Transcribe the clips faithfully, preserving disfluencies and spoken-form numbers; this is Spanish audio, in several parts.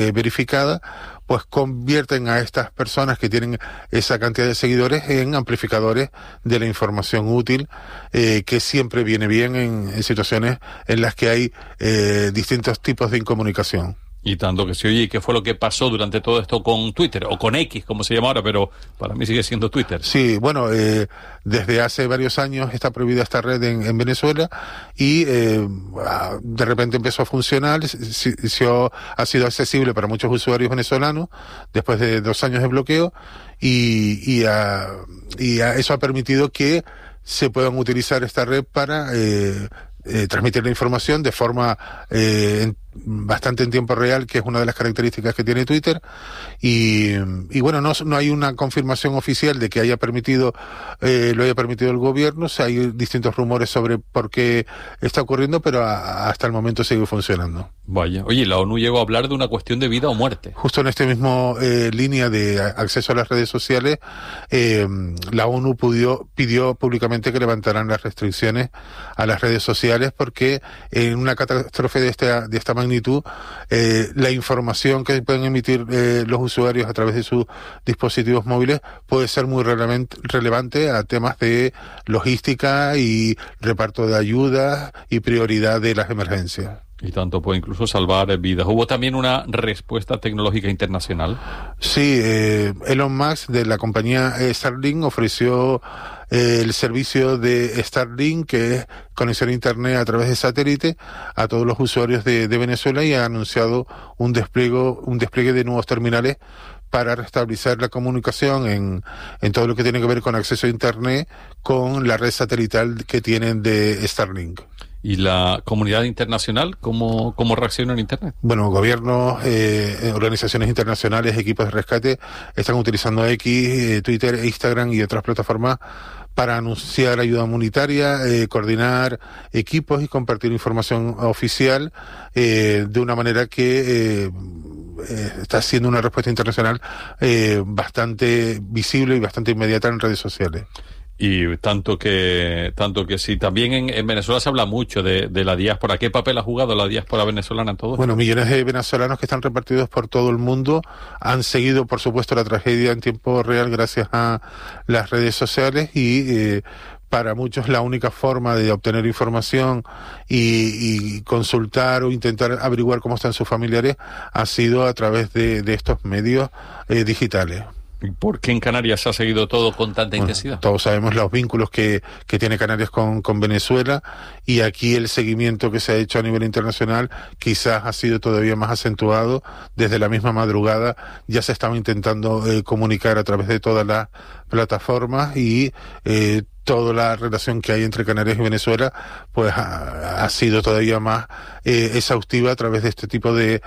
eh, verificada, pues convierten a estas personas que tienen esa cantidad de seguidores en amplificadores de la información útil, eh, que siempre viene bien en, en situaciones en las que hay eh, distintos tipos de incomunicación. Y tanto que se oye, ¿qué fue lo que pasó durante todo esto con Twitter? O con X, como se llama ahora, pero para mí sigue siendo Twitter. Sí, bueno, eh, desde hace varios años está prohibida esta red en, en Venezuela y eh, de repente empezó a funcionar, si, si, ha sido accesible para muchos usuarios venezolanos después de dos años de bloqueo y, y, a, y a eso ha permitido que se puedan utilizar esta red para eh, eh, transmitir la información de forma eh, en, bastante en tiempo real, que es una de las características que tiene Twitter, y, y bueno, no, no hay una confirmación oficial de que haya permitido, eh, lo haya permitido el gobierno. O sea, hay distintos rumores sobre por qué está ocurriendo, pero a, hasta el momento sigue funcionando. Vaya, oye, la ONU llegó a hablar de una cuestión de vida o muerte. Justo en este mismo eh, línea de acceso a las redes sociales, eh, la ONU pidió, pidió públicamente que levantaran las restricciones a las redes sociales, porque en una catástrofe de esta, de esta magnitud, eh, la información que pueden emitir eh, los usuarios a través de sus dispositivos móviles puede ser muy relevante, relevante a temas de logística y reparto de ayudas y prioridad de las emergencias. Y tanto puede incluso salvar vidas. ¿Hubo también una respuesta tecnológica internacional? Sí, eh, Elon Musk de la compañía eh, Starlink ofreció eh, el servicio de Starlink, que es conexión a internet a través de satélite, a todos los usuarios de, de Venezuela, y ha anunciado un despliegue, un despliegue de nuevos terminales para restablecer la comunicación en, en todo lo que tiene que ver con acceso a internet con la red satelital que tienen de Starlink. ¿Y la comunidad internacional cómo, cómo reacciona en Internet? Bueno, gobiernos, eh, organizaciones internacionales, equipos de rescate están utilizando X, eh, Twitter, Instagram y otras plataformas para anunciar ayuda humanitaria, eh, coordinar equipos y compartir información oficial eh, de una manera que eh, eh, está siendo una respuesta internacional eh, bastante visible y bastante inmediata en redes sociales. Y tanto que tanto que sí, también en, en Venezuela se habla mucho de, de la diáspora. ¿Qué papel ha jugado la diáspora venezolana en todo esto? Bueno, millones de venezolanos que están repartidos por todo el mundo han seguido, por supuesto, la tragedia en tiempo real gracias a las redes sociales, y eh, para muchos la única forma de obtener información y, y consultar o intentar averiguar cómo están sus familiares ha sido a través de, de estos medios eh, digitales. ¿Por qué en Canarias se ha seguido todo con tanta bueno, intensidad? Todos sabemos los vínculos que, que tiene Canarias con, con Venezuela, y aquí el seguimiento que se ha hecho a nivel internacional quizás ha sido todavía más acentuado. Desde la misma madrugada ya se estaba intentando eh, comunicar a través de todas las plataformas, y eh, toda la relación que hay entre Canarias y Venezuela pues ha, ha sido todavía más eh, exhaustiva a través de este tipo de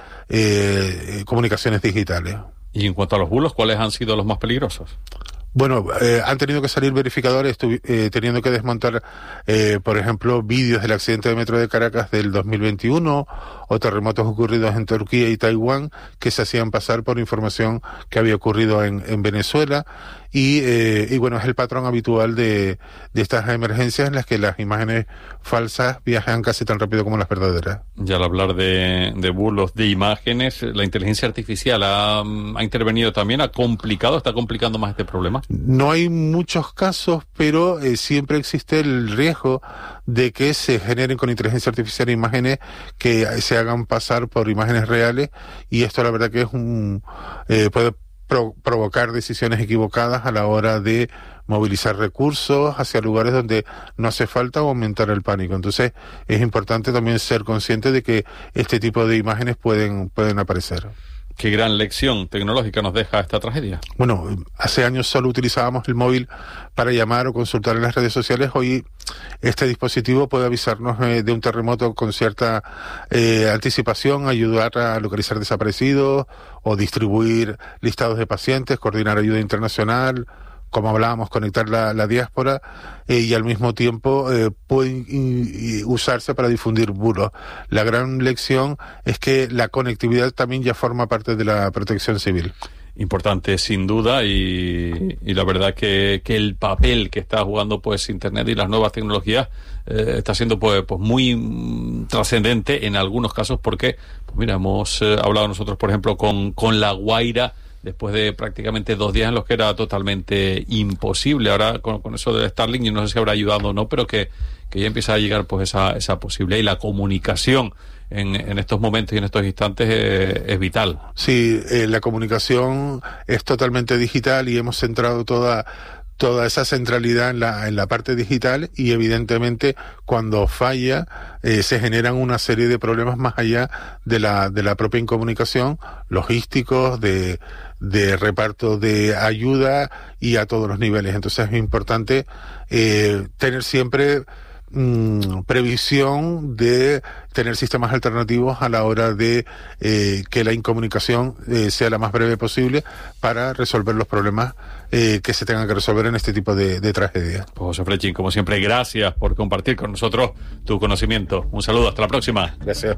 eh, comunicaciones digitales. Y en cuanto a los bulos, ¿cuáles han sido los más peligrosos? Bueno, eh, han tenido que salir verificadores, tuvi, eh, teniendo que desmontar, eh, por ejemplo, vídeos del accidente de metro de Caracas del dos mil veintiuno o terremotos ocurridos en Turquía y Taiwán que se hacían pasar por información que había ocurrido en, en Venezuela. Y, eh, y bueno, es el patrón habitual de, de estas emergencias en las que las imágenes falsas viajan casi tan rápido como las verdaderas. Ya al hablar de, de bulos, de imágenes, la inteligencia artificial ha, ha intervenido también, ha complicado, está complicando más este problema. No hay muchos casos, pero eh, siempre existe el riesgo de que se generen con inteligencia artificial imágenes que se hagan pasar por imágenes reales, y esto la verdad que es un eh, puede pro- provocar decisiones equivocadas a la hora de movilizar recursos hacia lugares donde no hace falta o aumentar el pánico. Entonces es importante también ser consciente de que este tipo de imágenes pueden pueden aparecer. ¿Qué gran lección tecnológica nos deja esta tragedia? Bueno, hace años solo utilizábamos el móvil para llamar o consultar en las redes sociales. Hoy este dispositivo puede avisarnos eh, de un terremoto con cierta eh, anticipación, ayudar a localizar desaparecidos o distribuir listados de pacientes, coordinar ayuda internacional, como hablábamos, conectar la, la diáspora, eh, y al mismo tiempo eh, puede in, in, usarse para difundir bulos. La gran lección es que la conectividad también ya forma parte de la protección civil. importante sin duda, y, y la verdad que, que el papel que está jugando pues Internet y las nuevas tecnologías eh, está siendo pues, pues muy mm, trascendente en algunos casos, porque pues mira, hemos eh, hablado nosotros por ejemplo con, con La Guaira después de prácticamente dos días en los que era totalmente imposible. Ahora con, con eso del Starlink, yo no sé si habrá ayudado o no, pero que, que ya empieza a llegar pues esa, esa posibilidad, y la comunicación En, en estos momentos y en estos instantes eh, es vital. Sí, eh, la comunicación es totalmente digital y hemos centrado toda toda esa centralidad en la en la parte digital, y evidentemente cuando falla eh, se generan una serie de problemas más allá de la de la propia incomunicación, logísticos, de de reparto de ayuda y a todos los niveles. Entonces es importante eh, tener siempre previsión de tener sistemas alternativos a la hora de eh, que la incomunicación eh, sea la más breve posible para resolver los problemas eh, que se tengan que resolver en este tipo de, de tragedias. Pues José Frechín, como siempre, gracias por compartir con nosotros tu conocimiento. Un saludo, hasta la próxima. Gracias.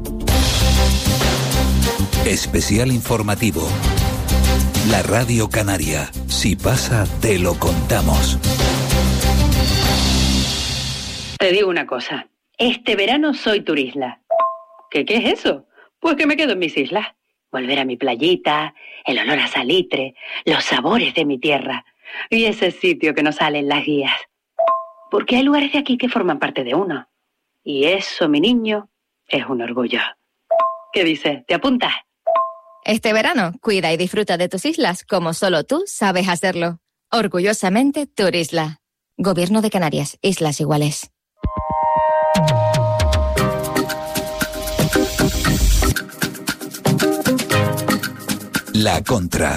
Especial informativo. La Radio Canaria. Si pasa, te lo contamos. Te digo una cosa, este verano soy turisla. ¿Qué, qué es eso? Pues que me quedo en mis islas. Volver a mi playita, el olor a salitre, los sabores de mi tierra y ese sitio que no sale en las guías. Porque hay lugares de aquí que forman parte de uno. Y eso, mi niño, es un orgullo. ¿Qué dices? ¿Te apuntas? Este verano, cuida y disfruta de tus islas como solo tú sabes hacerlo. Orgullosamente Turisla. Gobierno de Canarias, Islas Iguales. La Contra.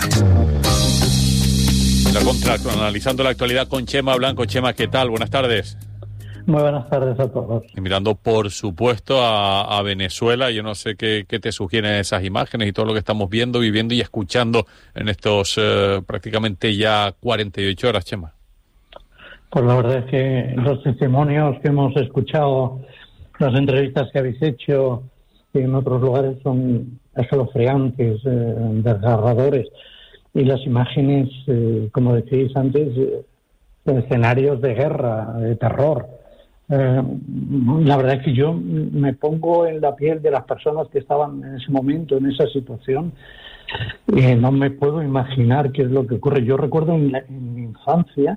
La Contra, analizando la actualidad con Chema Blanco. Chema, ¿qué tal? Buenas tardes. Muy buenas tardes a todos. Y mirando, por supuesto, a, a Venezuela, yo no sé qué, qué te sugieren esas imágenes y todo lo que estamos viendo, viviendo y escuchando en estos eh, prácticamente ya cuarenta y ocho horas, Chema. Pues la verdad es que los testimonios que hemos escuchado, las entrevistas que habéis hecho y en otros lugares son escalofriantes, eh, desgarradores. Y las imágenes, eh, como decíais antes, eh, de escenarios de guerra, de terror. Eh, la verdad es que yo me pongo en la piel de las personas que estaban en ese momento, en esa situación, y no me puedo imaginar qué es lo que ocurre. Yo recuerdo en, la, en mi infancia,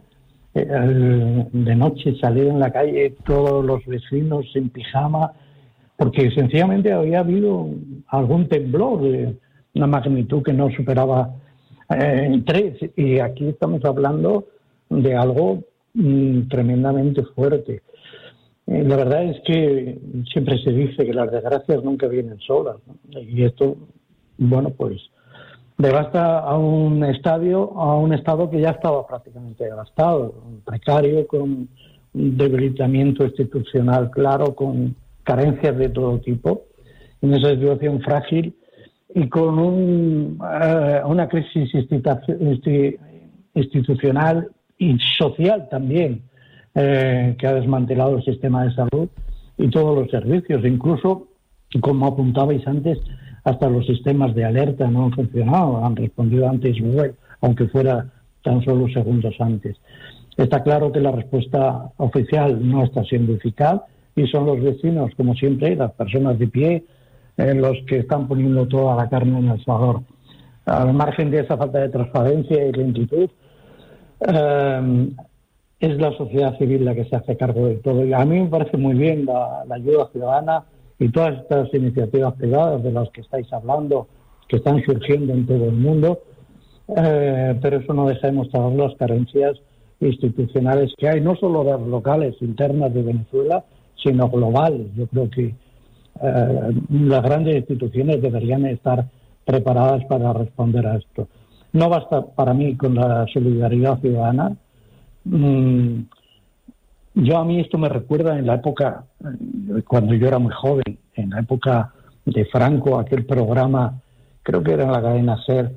eh, de noche salir en la calle, todos los vecinos en pijama, porque sencillamente había habido algún temblor de una magnitud que no superaba eh, tres, y aquí estamos hablando de algo mm, tremendamente fuerte. Eh, la verdad es que siempre se dice que las desgracias nunca vienen solas, ¿no? Y esto, bueno, pues devasta a un estadio, a un estado que ya estaba prácticamente devastado, precario, con un debilitamiento institucional claro, con carencias de todo tipo, en esa situación frágil y con un, uh, una crisis institu- institucional y social también, eh, que ha desmantelado el sistema de salud y todos los servicios, incluso, como apuntabais antes, hasta los sistemas de alerta no han funcionado, han respondido antes Google, aunque fuera tan solo segundos antes. Está claro que la respuesta oficial no está siendo eficaz y son los vecinos, como siempre, las personas de pie, eh, los que están poniendo toda la carne en el asador. Al margen de esa falta de transparencia y lentitud, eh, es la sociedad civil la que se hace cargo de todo. Y a mí me parece muy bien la, la ayuda ciudadana y todas estas iniciativas privadas de las que estáis hablando, que están surgiendo en todo el mundo, eh, pero eso no deja de mostrar las carencias institucionales que hay, no solo de las locales, internas de Venezuela, sino globales. Yo creo que eh, las grandes instituciones deberían estar preparadas para responder a esto. No basta para mí con la solidaridad ciudadana. Mm, yo a mí esto me recuerda en la época, cuando yo era muy joven, en la época de Franco, aquel programa, creo que era en la cadena SER,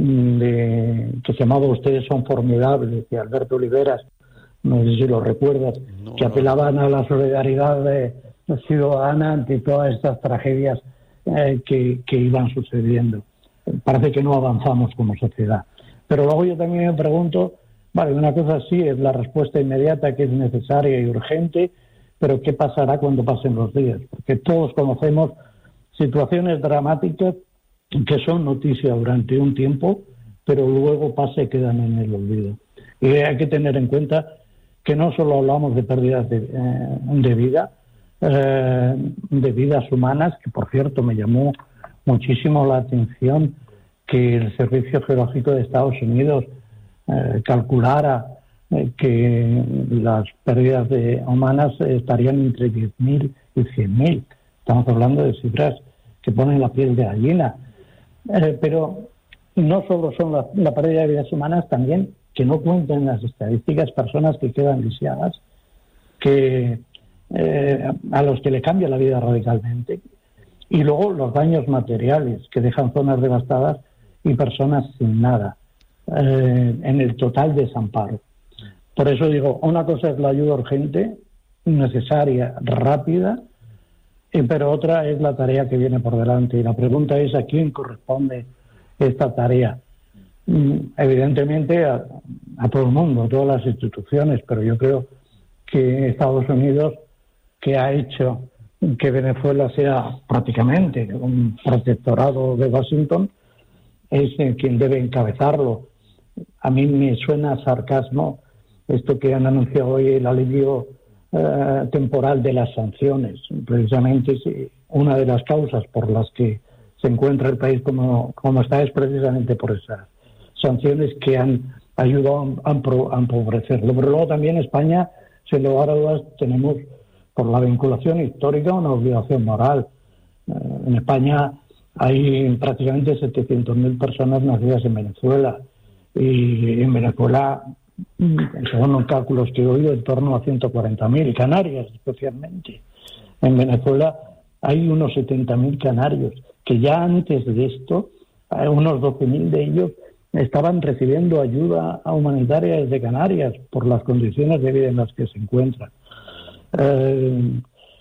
de, que se llamaba Ustedes son formidables, de Alberto Oliveras, no sé si lo recuerdas, no, que apelaban a la solidaridad de, de ciudadana ante todas estas tragedias eh, que, que iban sucediendo. parece que no avanzamos como sociedad. Pero luego yo también me pregunto, vale, una cosa sí es la respuesta inmediata que es necesaria y urgente, pero ¿qué pasará cuando pasen los días? Porque todos conocemos situaciones dramáticas que son noticia durante un tiempo, pero luego pasa y quedan en el olvido. Y hay que tener en cuenta que no solo hablamos de pérdidas de, eh, de vida, eh, de vidas humanas, que por cierto me llamó muchísimo la atención que el Servicio Geológico de Estados Unidos eh, calculara eh, que las pérdidas de humanas estarían entre diez mil y cien mil. Estamos hablando de cifras que ponen la piel de gallina. Eh, pero no solo son la, la pérdida de vidas humanas, también que no cuenten las estadísticas personas que quedan lisiadas, que eh, a los que le cambia la vida radicalmente, y luego los daños materiales que dejan zonas devastadas y personas sin nada, eh, en el total desamparo. Por eso digo, una cosa es la ayuda urgente, necesaria, rápida, eh, pero otra es la tarea que viene por delante, y la pregunta es a quién corresponde esta tarea. Evidentemente a, a todo el mundo, a todas las instituciones, pero yo creo que Estados Unidos, que ha hecho que Venezuela sea prácticamente un protectorado de Washington, es quien debe encabezarlo. A mí me suena sarcasmo esto que han anunciado hoy, el alivio eh, temporal de las sanciones. Precisamente es una de las causas por las que se encuentra el país como, como está, es precisamente por esas sanciones que han ayudado a, a empobrecerlo. Pero luego también España, sin lugar a dudas, tenemos, por la vinculación histórica, una obligación moral. Eh, en España hay prácticamente setecientas mil personas nacidas en Venezuela, y en Venezuela, según los cálculos que he oído, en torno a ciento cuarenta mil, Canarias especialmente. En Venezuela hay unos setenta mil canarios, que ya antes de esto, unos doce mil de ellos estaban recibiendo ayuda humanitaria desde Canarias por las condiciones de vida en las que se encuentran. Eh,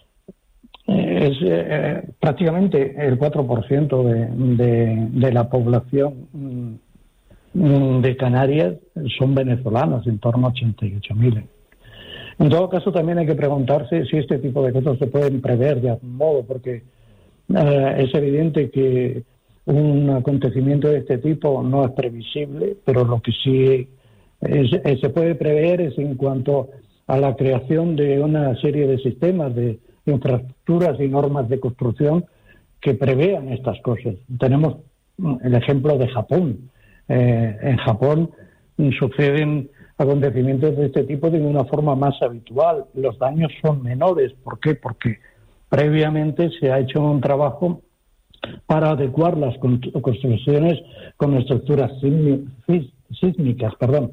es eh, prácticamente el cuatro por ciento de, de, de la población de Canarias son venezolanos, en torno a ochenta y ocho mil. En todo caso, también hay que preguntarse si este tipo de cosas se pueden prever de algún modo, porque eh, es evidente que un acontecimiento de este tipo no es previsible, pero lo que sí es, es, se puede prever es en cuanto a la creación de una serie de sistemas, de infraestructuras y normas de construcción que prevean estas cosas. Tenemos el ejemplo de Japón. Eh, en Japón suceden acontecimientos de este tipo de una forma más habitual. Los daños son menores. ¿Por qué? Porque previamente se ha hecho un trabajo para adecuar las construcciones con estructuras sísmicas, perdón.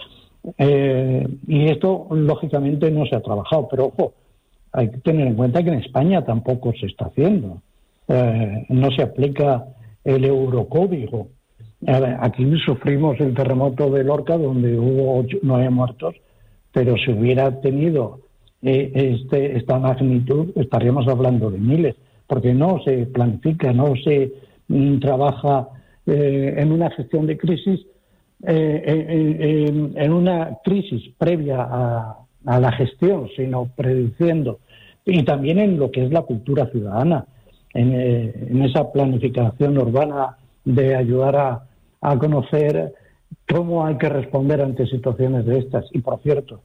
Eh, y esto, lógicamente, no se ha trabajado. Pero, ojo, hay que tener en cuenta que en España tampoco se está haciendo. Eh, no se aplica el eurocódigo. Eh, aquí sufrimos el terremoto de Lorca, donde hubo ocho, nueve muertos, pero si hubiera tenido eh, este, esta magnitud, estaríamos hablando de miles, porque no se planifica, no se mm, trabaja eh, en una gestión de crisis, eh, eh, eh, en una crisis previa a, a la gestión, sino prediciendo, y también en lo que es la cultura ciudadana, en, eh, en esa planificación urbana de ayudar a, a conocer cómo hay que responder ante situaciones de estas. Y por cierto,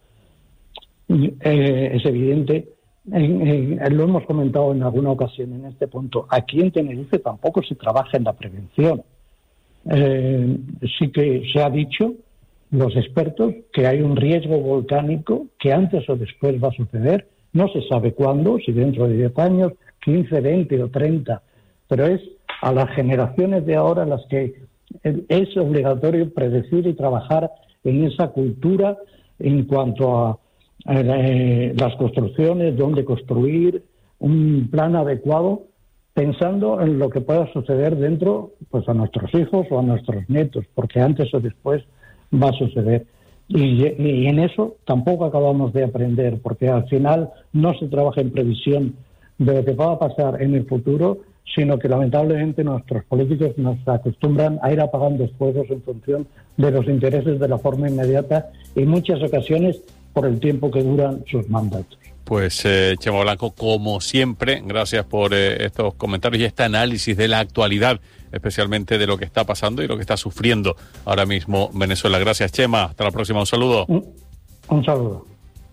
eh, es evidente, eh, eh, lo hemos comentado en alguna ocasión en este punto, aquí en Tenerife tampoco se trabaja en la prevención. Eh, sí que se ha dicho, los expertos, que hay un riesgo volcánico que antes o después va a suceder. No se sabe cuándo, si dentro de diez años, quince, veinte o treinta, pero es a las generaciones de ahora las que es obligatorio predecir y trabajar en esa cultura en cuanto a eh, las construcciones, dónde construir, un plan adecuado, pensando en lo que pueda suceder dentro, pues a nuestros hijos o a nuestros nietos, porque antes o después va a suceder. Y, y en eso tampoco acabamos de aprender, porque al final no se trabaja en previsión de lo que va a pasar en el futuro, sino que lamentablemente nuestros políticos nos acostumbran a ir apagando fuegos en función de los intereses de la forma inmediata y en muchas ocasiones por el tiempo que duran sus mandatos. Pues eh, Chema Blanco, como siempre, gracias por eh, estos comentarios y este análisis de la actualidad, especialmente de lo que está pasando y lo que está sufriendo ahora mismo Venezuela. Gracias, Chema. Hasta la próxima. Un saludo. Un, un saludo.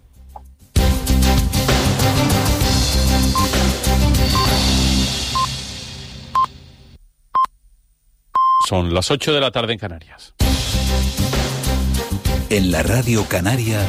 Son las ocho de la tarde en Canarias. En la Radio Canaria,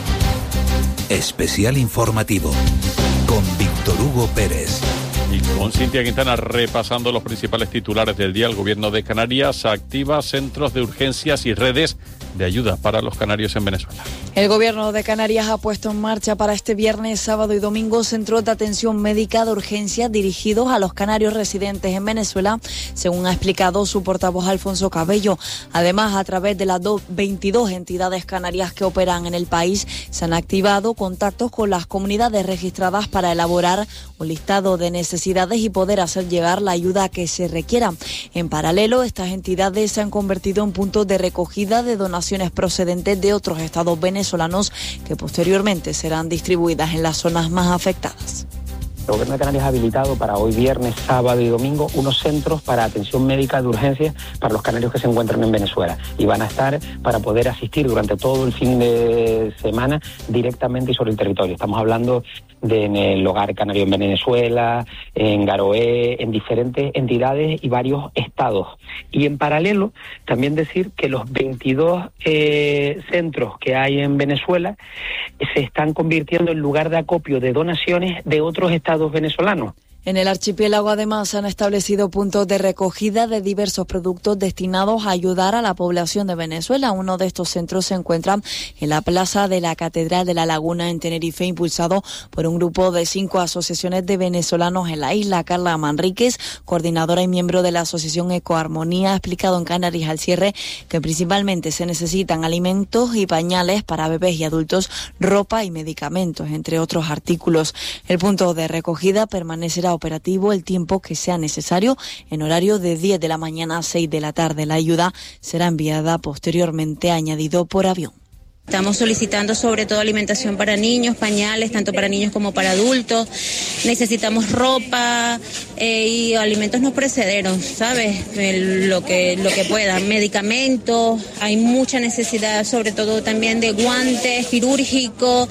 especial informativo con Víctor Hugo Pérez. Y con Cintia Quintana repasando los principales titulares del día. El Gobierno de Canarias activa centros de urgencias y redes de ayuda para los canarios en Venezuela. El Gobierno de Canarias ha puesto en marcha para este viernes, sábado y domingo centros de atención médica de urgencia dirigidos a los canarios residentes en Venezuela, según ha explicado su portavoz Alfonso Cabello. Además, a través de las veintidós entidades canarias que operan en el país, se han activado contactos con las comunidades registradas para elaborar un listado de necesidades y poder hacer llegar la ayuda que se requiera. En paralelo, estas entidades se han convertido en puntos de recogida de donaciones procedentes de otros estados venezolanos que posteriormente serán distribuidas en las zonas más afectadas. El Gobierno de Canarias ha habilitado para hoy viernes, sábado y domingo unos centros para atención médica de urgencia para los canarios que se encuentran en Venezuela y van a estar para poder asistir durante todo el fin de semana directamente y sobre el territorio. Estamos hablando de en el Hogar Canario en Venezuela, en Garoé, en diferentes entidades y varios estados. Y en paralelo, también decir que los veintidós eh, centros que hay en Venezuela se están convirtiendo en lugar de acopio de donaciones de otros estados venezolanos. En el archipiélago, además, se han establecido puntos de recogida de diversos productos destinados a ayudar a la población de Venezuela. Uno de estos centros se encuentra en la plaza de la Catedral de la Laguna en Tenerife, impulsado por un grupo de cinco asociaciones de venezolanos en la isla. Carla Manríquez, coordinadora y miembro de la asociación Ecoarmonía, ha explicado en Canarias al cierre que principalmente se necesitan alimentos y pañales para bebés y adultos, ropa y medicamentos, entre otros artículos. El punto de recogida permanecerá operativo el tiempo que sea necesario en horario de diez de la mañana a seis de la tarde. La ayuda será enviada posteriormente añadido por avión. Estamos solicitando sobre todo alimentación para niños, pañales, tanto para niños como para adultos. Necesitamos ropa eh, y alimentos no perecederos, ¿sabes? El, lo que lo que pueda, medicamentos. Hay mucha necesidad, sobre todo también de guantes quirúrgicos,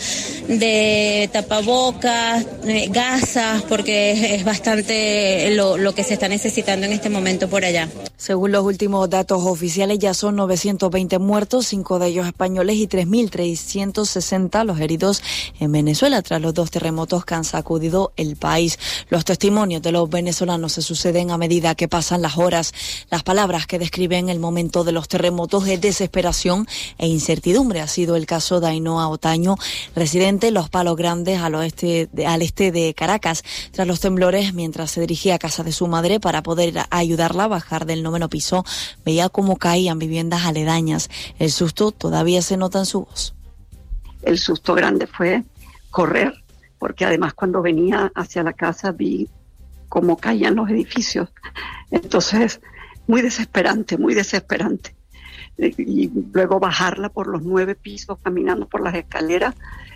de tapabocas, eh, gasas, porque es, es bastante lo, lo que se está necesitando en este momento por allá. Según los últimos datos oficiales, ya son novecientos veinte muertos, cinco de ellos españoles y tres mil trescientos sesenta los heridos en Venezuela tras los dos terremotos que han sacudido el país. Los testimonios de los venezolanos se suceden a medida que pasan las horas. Las palabras que describen el momento de los terremotos es desesperación e incertidumbre. Ha sido el caso de Ainhoa Otaño, residente en Los Palos Grandes, al oeste, de, al este de Caracas, tras los temblores. Mientras se dirigía a casa de su madre para poder ayudarla a bajar del noveno piso, veía cómo caían viviendas aledañas. El susto todavía se nota en su voz. El susto grande fue correr, porque además cuando venía hacia la casa vi cómo caían los edificios. Entonces, muy desesperante, muy desesperante. Y luego bajarla por los nueve pisos, caminando por las escaleras,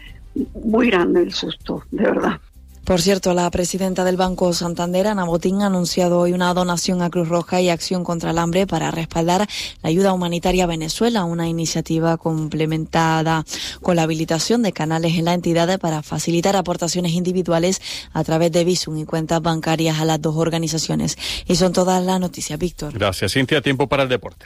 muy grande el susto, de verdad. Por cierto, la presidenta del Banco Santander, Ana Botín, ha anunciado hoy una donación a Cruz Roja y Acción contra el Hambre para respaldar la ayuda humanitaria a Venezuela, una iniciativa complementada con la habilitación de canales en la entidad para facilitar aportaciones individuales a través de Bizum y cuentas bancarias a las dos organizaciones. Y son todas las noticias, Víctor. Gracias, Cintia. Tiempo para el deporte.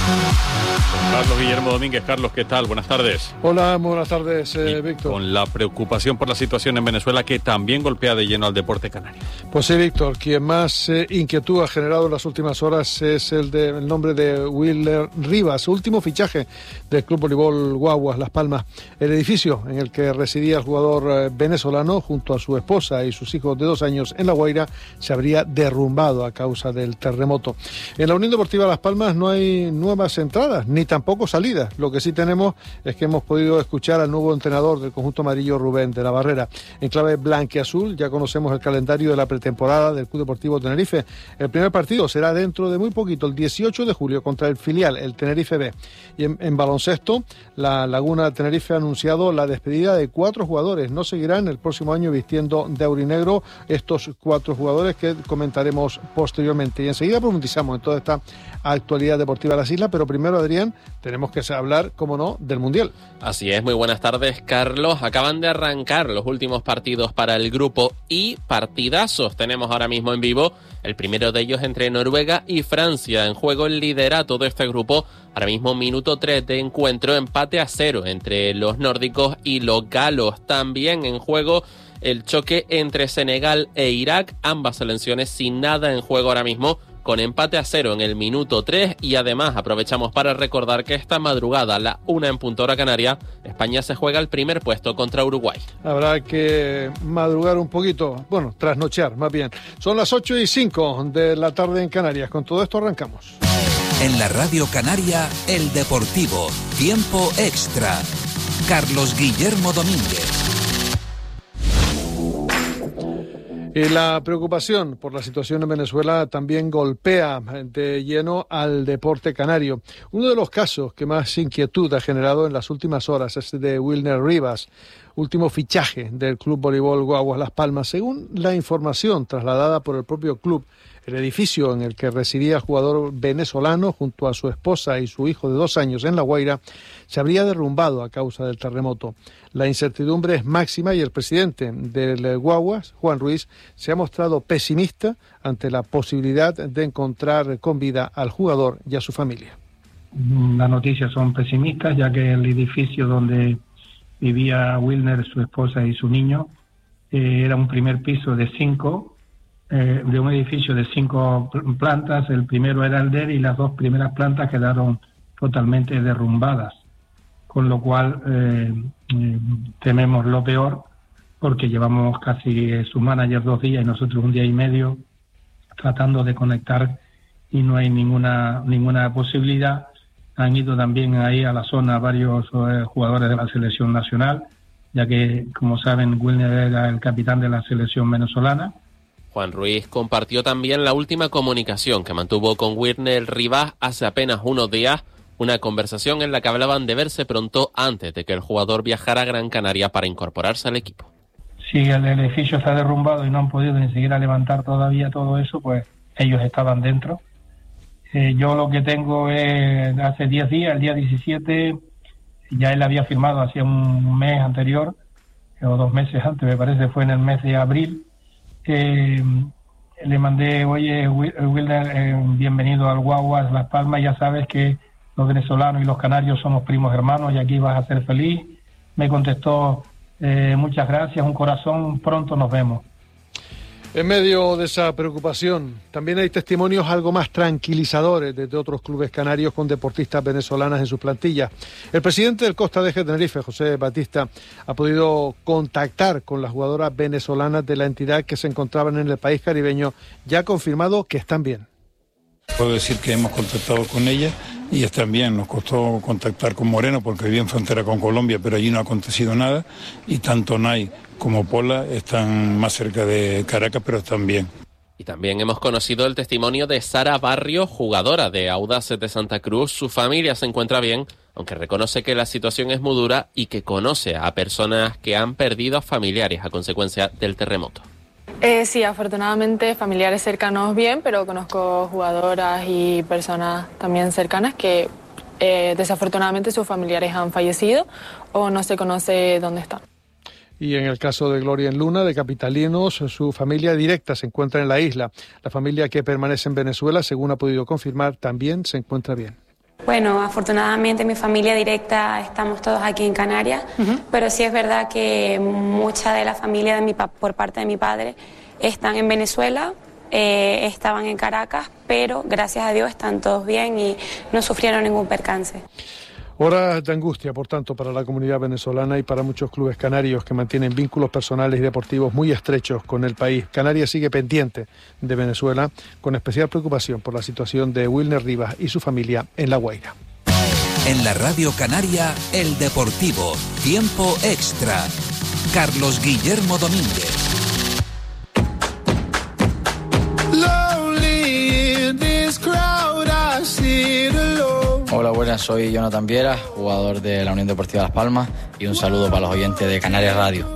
Carlos Guillermo Domínguez. Carlos, ¿qué tal? Buenas tardes. Hola, muy buenas tardes, eh, Víctor. Con la preocupación por la situación en Venezuela que también golpea de lleno al deporte canario. Pues sí, Víctor, quien más eh, inquietud ha generado en las últimas horas es el de el nombre de Willer Rivas, último fichaje del Club Voleibol Guaguas Las Palmas. El edificio en el que residía el jugador eh, venezolano junto a su esposa y sus hijos de dos años en La Guaira se habría derrumbado a causa del terremoto. En la Unión Deportiva Las Palmas no hay nuevas entradas ni tampoco salidas. Lo que sí tenemos es que hemos podido escuchar al nuevo entrenador del conjunto amarillo, Rubén de la Barrera. En clave blanquiazul ya conocemos el calendario de la pretemporada del Club Deportivo Tenerife. El primer partido será dentro de muy poquito, el dieciocho de julio, contra el filial, el Tenerife B. Y en, en baloncesto, la Laguna Tenerife ha anunciado la despedida de cuatro jugadores. No seguirán el próximo año vistiendo de aurinegro estos cuatro jugadores que comentaremos posteriormente. Y enseguida profundizamos en toda esta actualidad deportiva de las islas, pero primero, Adrián, tenemos que hablar, como no, del Mundial. Así es, muy buenas tardes, Carlos. Acaban de arrancar los últimos partidos para el grupo I, partidazos tenemos ahora mismo en vivo. El primero de ellos entre Noruega y Francia, en juego el liderato de este grupo. Ahora mismo minuto tres de encuentro, empate a cero entre los nórdicos y los galos. También en juego el choque entre Senegal e Irak, ambas selecciones sin nada en juego ahora mismo, con empate a cero en el minuto tres. Y además aprovechamos para recordar que esta madrugada, a la una en punto hora canaria, España se juega el primer puesto contra Uruguay. Habrá que madrugar un poquito, bueno, trasnochear más bien. Son las ocho y cinco de la tarde en Canarias. Con todo esto arrancamos. En la Radio Canaria, El Deportivo, tiempo extra. Carlos Guillermo Domínguez. Y la preocupación por la situación en Venezuela también golpea de lleno al deporte canario. Uno de los casos que más inquietud ha generado en las últimas horas es el de Wilner Rivas, último fichaje del Club Voleibol Guaguas Las Palmas. Según la información trasladada por el propio club, el edificio en el que residía el jugador venezolano junto a su esposa y su hijo de dos años en La Guaira se habría derrumbado a causa del terremoto. La incertidumbre es máxima y el presidente del Guaguas, Juan Ruiz, se ha mostrado pesimista ante la posibilidad de encontrar con vida al jugador y a su familia. Las noticias son pesimistas, ya que el edificio donde vivía Wilner, su esposa y su niño, eh, era un primer piso de cinco, eh, de un edificio de cinco plantas. El primero era el de él y las dos primeras plantas quedaron totalmente derrumbadas, con lo cual eh, eh, tememos lo peor, porque llevamos casi eh, su manager dos días y nosotros un día y medio tratando de conectar y no hay ninguna ninguna posibilidad. Han ido también ahí a la zona varios eh, jugadores de la selección nacional, ya que, como saben, Wilner era el capitán de la selección venezolana. Juan Ruiz compartió también la última comunicación que mantuvo con Wilner Rivas hace apenas unos días, una conversación en la que hablaban de verse pronto antes de que el jugador viajara a Gran Canaria para incorporarse al equipo. Si el edificio se ha derrumbado y no han podido ni siquiera levantar todavía todo eso, pues ellos estaban dentro. Eh, yo lo que tengo es, hace diez días, el día diecisiete, ya él había firmado hacía un mes anterior, o dos meses antes, me parece, fue en el mes de abril. Eh, le mandé, oye, Wilder, eh, bienvenido al Guaguas Las Palmas, ya sabes que los venezolanos y los canarios somos primos hermanos y aquí vas a ser feliz. Me contestó, eh, muchas gracias, un corazón, pronto nos vemos. En medio de esa preocupación, también hay testimonios algo más tranquilizadores desde otros clubes canarios con deportistas venezolanas en sus plantillas. El presidente del Costa de Tenerife, José Batista, ha podido contactar con las jugadoras venezolanas de la entidad que se encontraban en el país caribeño, ya ha confirmado que están bien. Puedo decir que hemos contactado con ella y están bien. Nos costó contactar con Moreno porque vivía en frontera con Colombia, pero allí no ha acontecido nada, y tanto Nay como Pola están más cerca de Caracas, pero están bien. Y también hemos conocido el testimonio de Sara Barrio, jugadora de Audaces de Santa Cruz. Su familia se encuentra bien, aunque reconoce que la situación es muy dura y que conoce a personas que han perdido a familiares a consecuencia del terremoto. Eh, sí, afortunadamente familiares cercanos bien, pero conozco jugadoras y personas también cercanas que eh, desafortunadamente sus familiares han fallecido o no se conoce dónde están. Y en el caso de Gloria en Luna, de capitalinos, su familia directa se encuentra en la isla. La familia que permanece en Venezuela, según ha podido confirmar, también se encuentra bien. Bueno, afortunadamente mi familia directa estamos todos aquí en Canarias, uh-huh. pero sí es verdad que mucha de la familia de mi pa- por parte de mi padre están en Venezuela, eh, estaban en Caracas, pero gracias a Dios están todos bien y no sufrieron ningún percance. Horas de angustia, por tanto, para la comunidad venezolana y para muchos clubes canarios que mantienen vínculos personales y deportivos muy estrechos con el país. Canarias sigue pendiente de Venezuela, con especial preocupación por la situación de Wilner Rivas y su familia en La Guaira. En la Radio Canaria, El Deportivo, Tiempo Extra. Carlos Guillermo Domínguez. Hola, buenas, soy Jonathan Viera, jugador de la Unión Deportiva Las Palmas, y un saludo para los oyentes de Canarias Radio.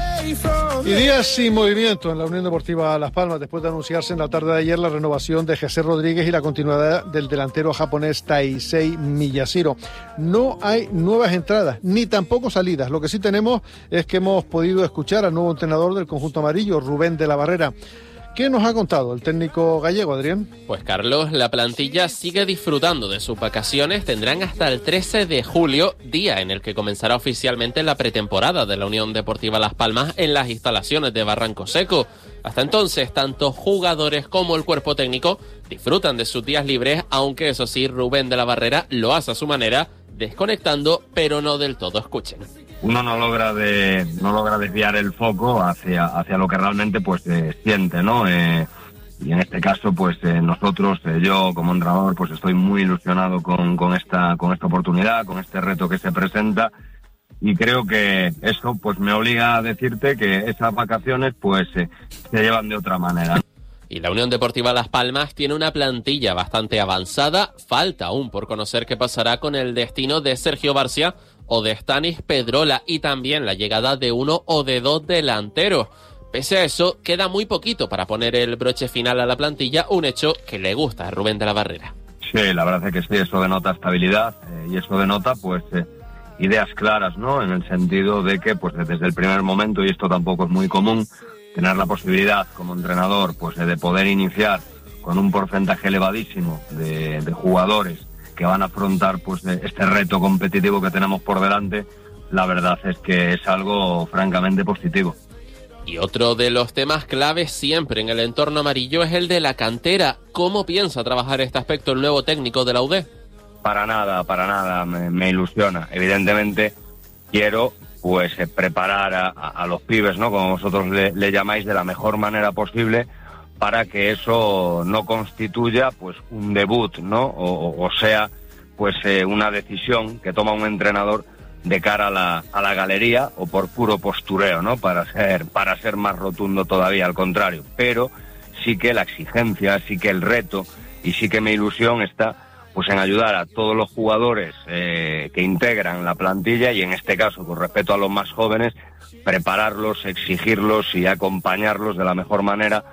Y días sin movimiento en la Unión Deportiva Las Palmas después de anunciarse en la tarde de ayer la renovación de José Rodríguez y la continuidad del delantero japonés Taisei Miyashiro. No hay nuevas entradas ni tampoco salidas. Lo que sí tenemos es que hemos podido escuchar al nuevo entrenador del conjunto amarillo, Rubén de la Barrera. ¿Qué nos ha contado el técnico gallego, Adrián? Pues Carlos, la plantilla sigue disfrutando de sus vacaciones. Tendrán hasta el trece de julio, día en el que comenzará oficialmente la pretemporada de la Unión Deportiva Las Palmas en las instalaciones de Barranco Seco. Hasta entonces, tanto jugadores como el cuerpo técnico disfrutan de sus días libres, aunque eso sí, Rubén de la Barrera lo hace a su manera, desconectando, pero no del todo. Escuchen. Uno no logra de no logra desviar el foco hacia hacia lo que realmente pues eh, siente, ¿no? Eh, y en este caso pues eh, nosotros, eh, yo como entrenador pues estoy muy ilusionado con con esta con esta oportunidad, con este reto que se presenta, y creo que eso pues me obliga a decirte que esas vacaciones pues eh, se llevan de otra manera. Y la Unión Deportiva Las Palmas tiene una plantilla bastante avanzada. Falta aún por conocer qué pasará con el destino de Sergio Barcia o de Stanis Pedrola, y también la llegada de uno o de dos delanteros. Pese a eso, queda muy poquito para poner el broche final a la plantilla, un hecho que le gusta a Rubén de la Barrera. Sí, la verdad es que sí, eso denota estabilidad eh, y eso denota pues eh, ideas claras, ¿no? En el sentido de que pues desde el primer momento, y esto tampoco es muy común, tener la posibilidad como entrenador pues de poder iniciar con un porcentaje elevadísimo de, de jugadores que van a afrontar pues este reto competitivo que tenemos por delante, la verdad es que es algo francamente positivo. Y otro de los temas claves siempre en el entorno amarillo es el de la cantera. ¿Cómo piensa trabajar este aspecto el nuevo técnico de la U D? Para nada, para nada, me, me ilusiona. Evidentemente quiero pues eh, preparar a, a los pibes, ¿no? Como vosotros le, le llamáis, de la mejor manera posible, para que eso no constituya pues un debut, ¿no? O, o sea, pues eh, una decisión que toma un entrenador de cara a la, a la galería, o por puro postureo, ¿no? Para ser, para ser más rotundo todavía, al contrario. Pero sí que la exigencia, sí que el reto y sí que mi ilusión está pues en ayudar a todos los jugadores eh, que integran la plantilla, y en este caso, con respecto a los más jóvenes, prepararlos, exigirlos y acompañarlos de la mejor manera.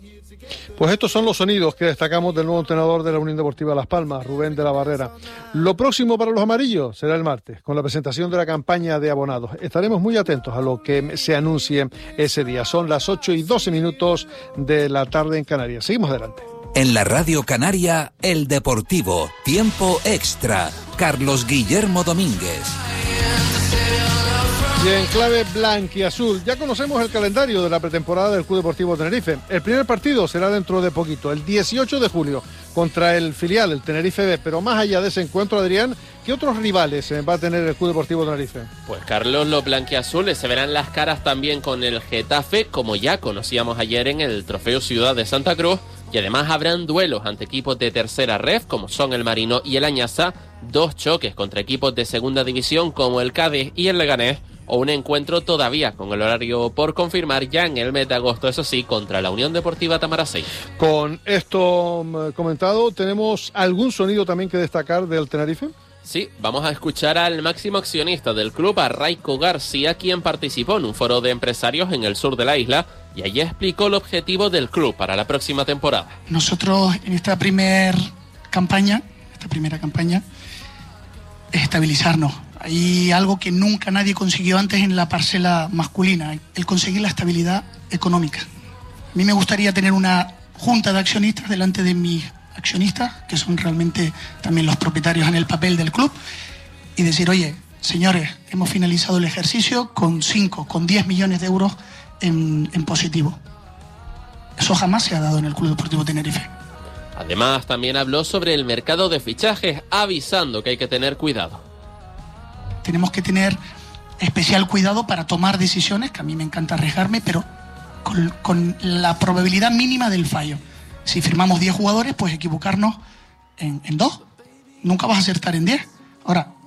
Pues estos son los sonidos que destacamos del nuevo entrenador de la Unión Deportiva Las Palmas, Rubén de la Barrera. Lo próximo para los amarillos será el martes, con la presentación de la campaña de abonados. Estaremos muy atentos a lo que se anuncie ese día. Son las ocho y doce minutos de la tarde en Canarias. Seguimos adelante. En la Radio Canaria, El Deportivo, Tiempo Extra. Carlos Guillermo Domínguez. Y en clave blanquiazul, ya conocemos el calendario de la pretemporada del Club Deportivo Tenerife. El primer partido será dentro de poquito, el dieciocho de julio, contra el filial, el Tenerife B. Pero más allá de ese encuentro, Adrián, ¿qué otros rivales va a tener el Club Deportivo Tenerife? Pues Carlos, los blanquiazules se verán las caras también con el Getafe, como ya conocíamos ayer en el Trofeo Ciudad de Santa Cruz, y además habrán duelos ante equipos de tercera ref, como son el Marino y el Añaza, dos choques contra equipos de segunda división como el Cádiz y el Leganés, o un encuentro todavía con el horario por confirmar ya en el mes de agosto, eso sí, contra la Unión Deportiva Tamaracey. Con esto comentado, ¿tenemos algún sonido también que destacar del Tenerife? Sí, vamos a escuchar al máximo accionista del club, a Raico García, quien participó en un foro de empresarios en el sur de la isla, y allí explicó el objetivo del club para la próxima temporada. Nosotros en esta primera campaña, esta primera campaña, es estabilizarnos. Hay algo que nunca nadie consiguió antes en la parcela masculina, el conseguir la estabilidad económica. A mí me gustaría tener una junta de accionistas delante de mis accionistas, que son realmente también los propietarios en el papel del club, y decir, oye, señores, hemos finalizado el ejercicio con cinco, con diez millones de euros en, en positivo. Eso jamás se ha dado en el Club Deportivo Tenerife. Además, también habló sobre el mercado de fichajes, avisando que hay que tener cuidado. Tenemos que tener especial cuidado para tomar decisiones, que a mí me encanta arriesgarme, pero con, con la probabilidad mínima del fallo. Si firmamos diez jugadores, pues equivocarnos en, en dos. Nunca vas a acertar en diez. Ahora,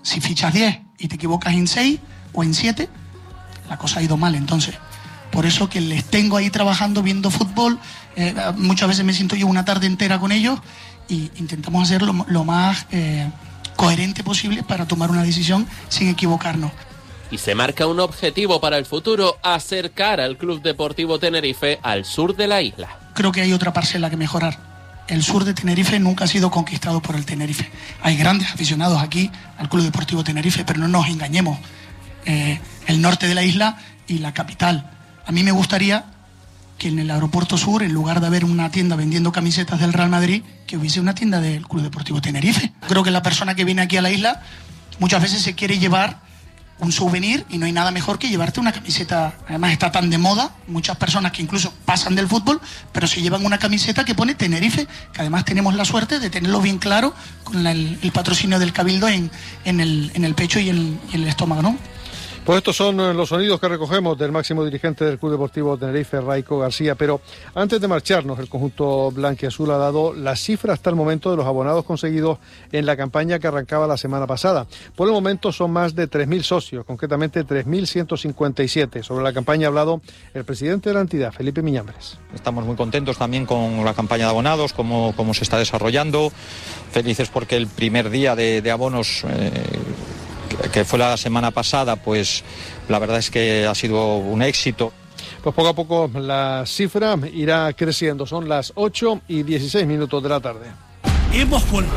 Si fichas diez y te equivocas en seis o en siete, la cosa ha ido mal. Entonces, por eso que les tengo ahí trabajando, viendo fútbol. Eh, muchas veces me siento yo una tarde entera con ellos y intentamos hacer lo, lo más eh, coherente posible para tomar una decisión sin equivocarnos. Y se marca un objetivo para el futuro: acercar al Club Deportivo Tenerife al sur de la isla. Creo que hay otra parcela que mejorar. El sur de Tenerife nunca ha sido conquistado por el Tenerife. Hay grandes aficionados aquí al Club Deportivo Tenerife, pero no nos engañemos. Eh, el norte de la isla y la capital. A mí me gustaría que en el aeropuerto sur, en lugar de haber una tienda vendiendo camisetas del Real Madrid, que hubiese una tienda del Club Deportivo Tenerife. Creo que la persona que viene aquí a la isla muchas veces se quiere llevar un souvenir y no hay nada mejor que llevarte una camiseta. Además está tan de moda, muchas personas que incluso pasan del fútbol, pero se llevan una camiseta que pone Tenerife, que además tenemos la suerte de tenerlo bien claro con la, el, el patrocinio del Cabildo en, en, el, en el pecho y en, en el estómago, ¿no? Pues estos son los sonidos que recogemos del máximo dirigente del Club Deportivo Tenerife, Raico García. Pero antes de marcharnos, el conjunto blanquiazul ha dado la cifra hasta el momento de los abonados conseguidos en la campaña que arrancaba la semana pasada. Por el momento son más de tres mil socios, concretamente tres mil ciento cincuenta y siete. Sobre la campaña ha hablado el presidente de la entidad, Felipe Miñambres. Estamos muy contentos también con la campaña de abonados, cómo, cómo se está desarrollando. Felices porque el primer día de, de abonos... Eh, que fue la semana pasada, pues la verdad es que ha sido un éxito. Pues poco a poco la cifra irá creciendo. Son las ocho y dieciséis minutos de la tarde. Hemos vuelto.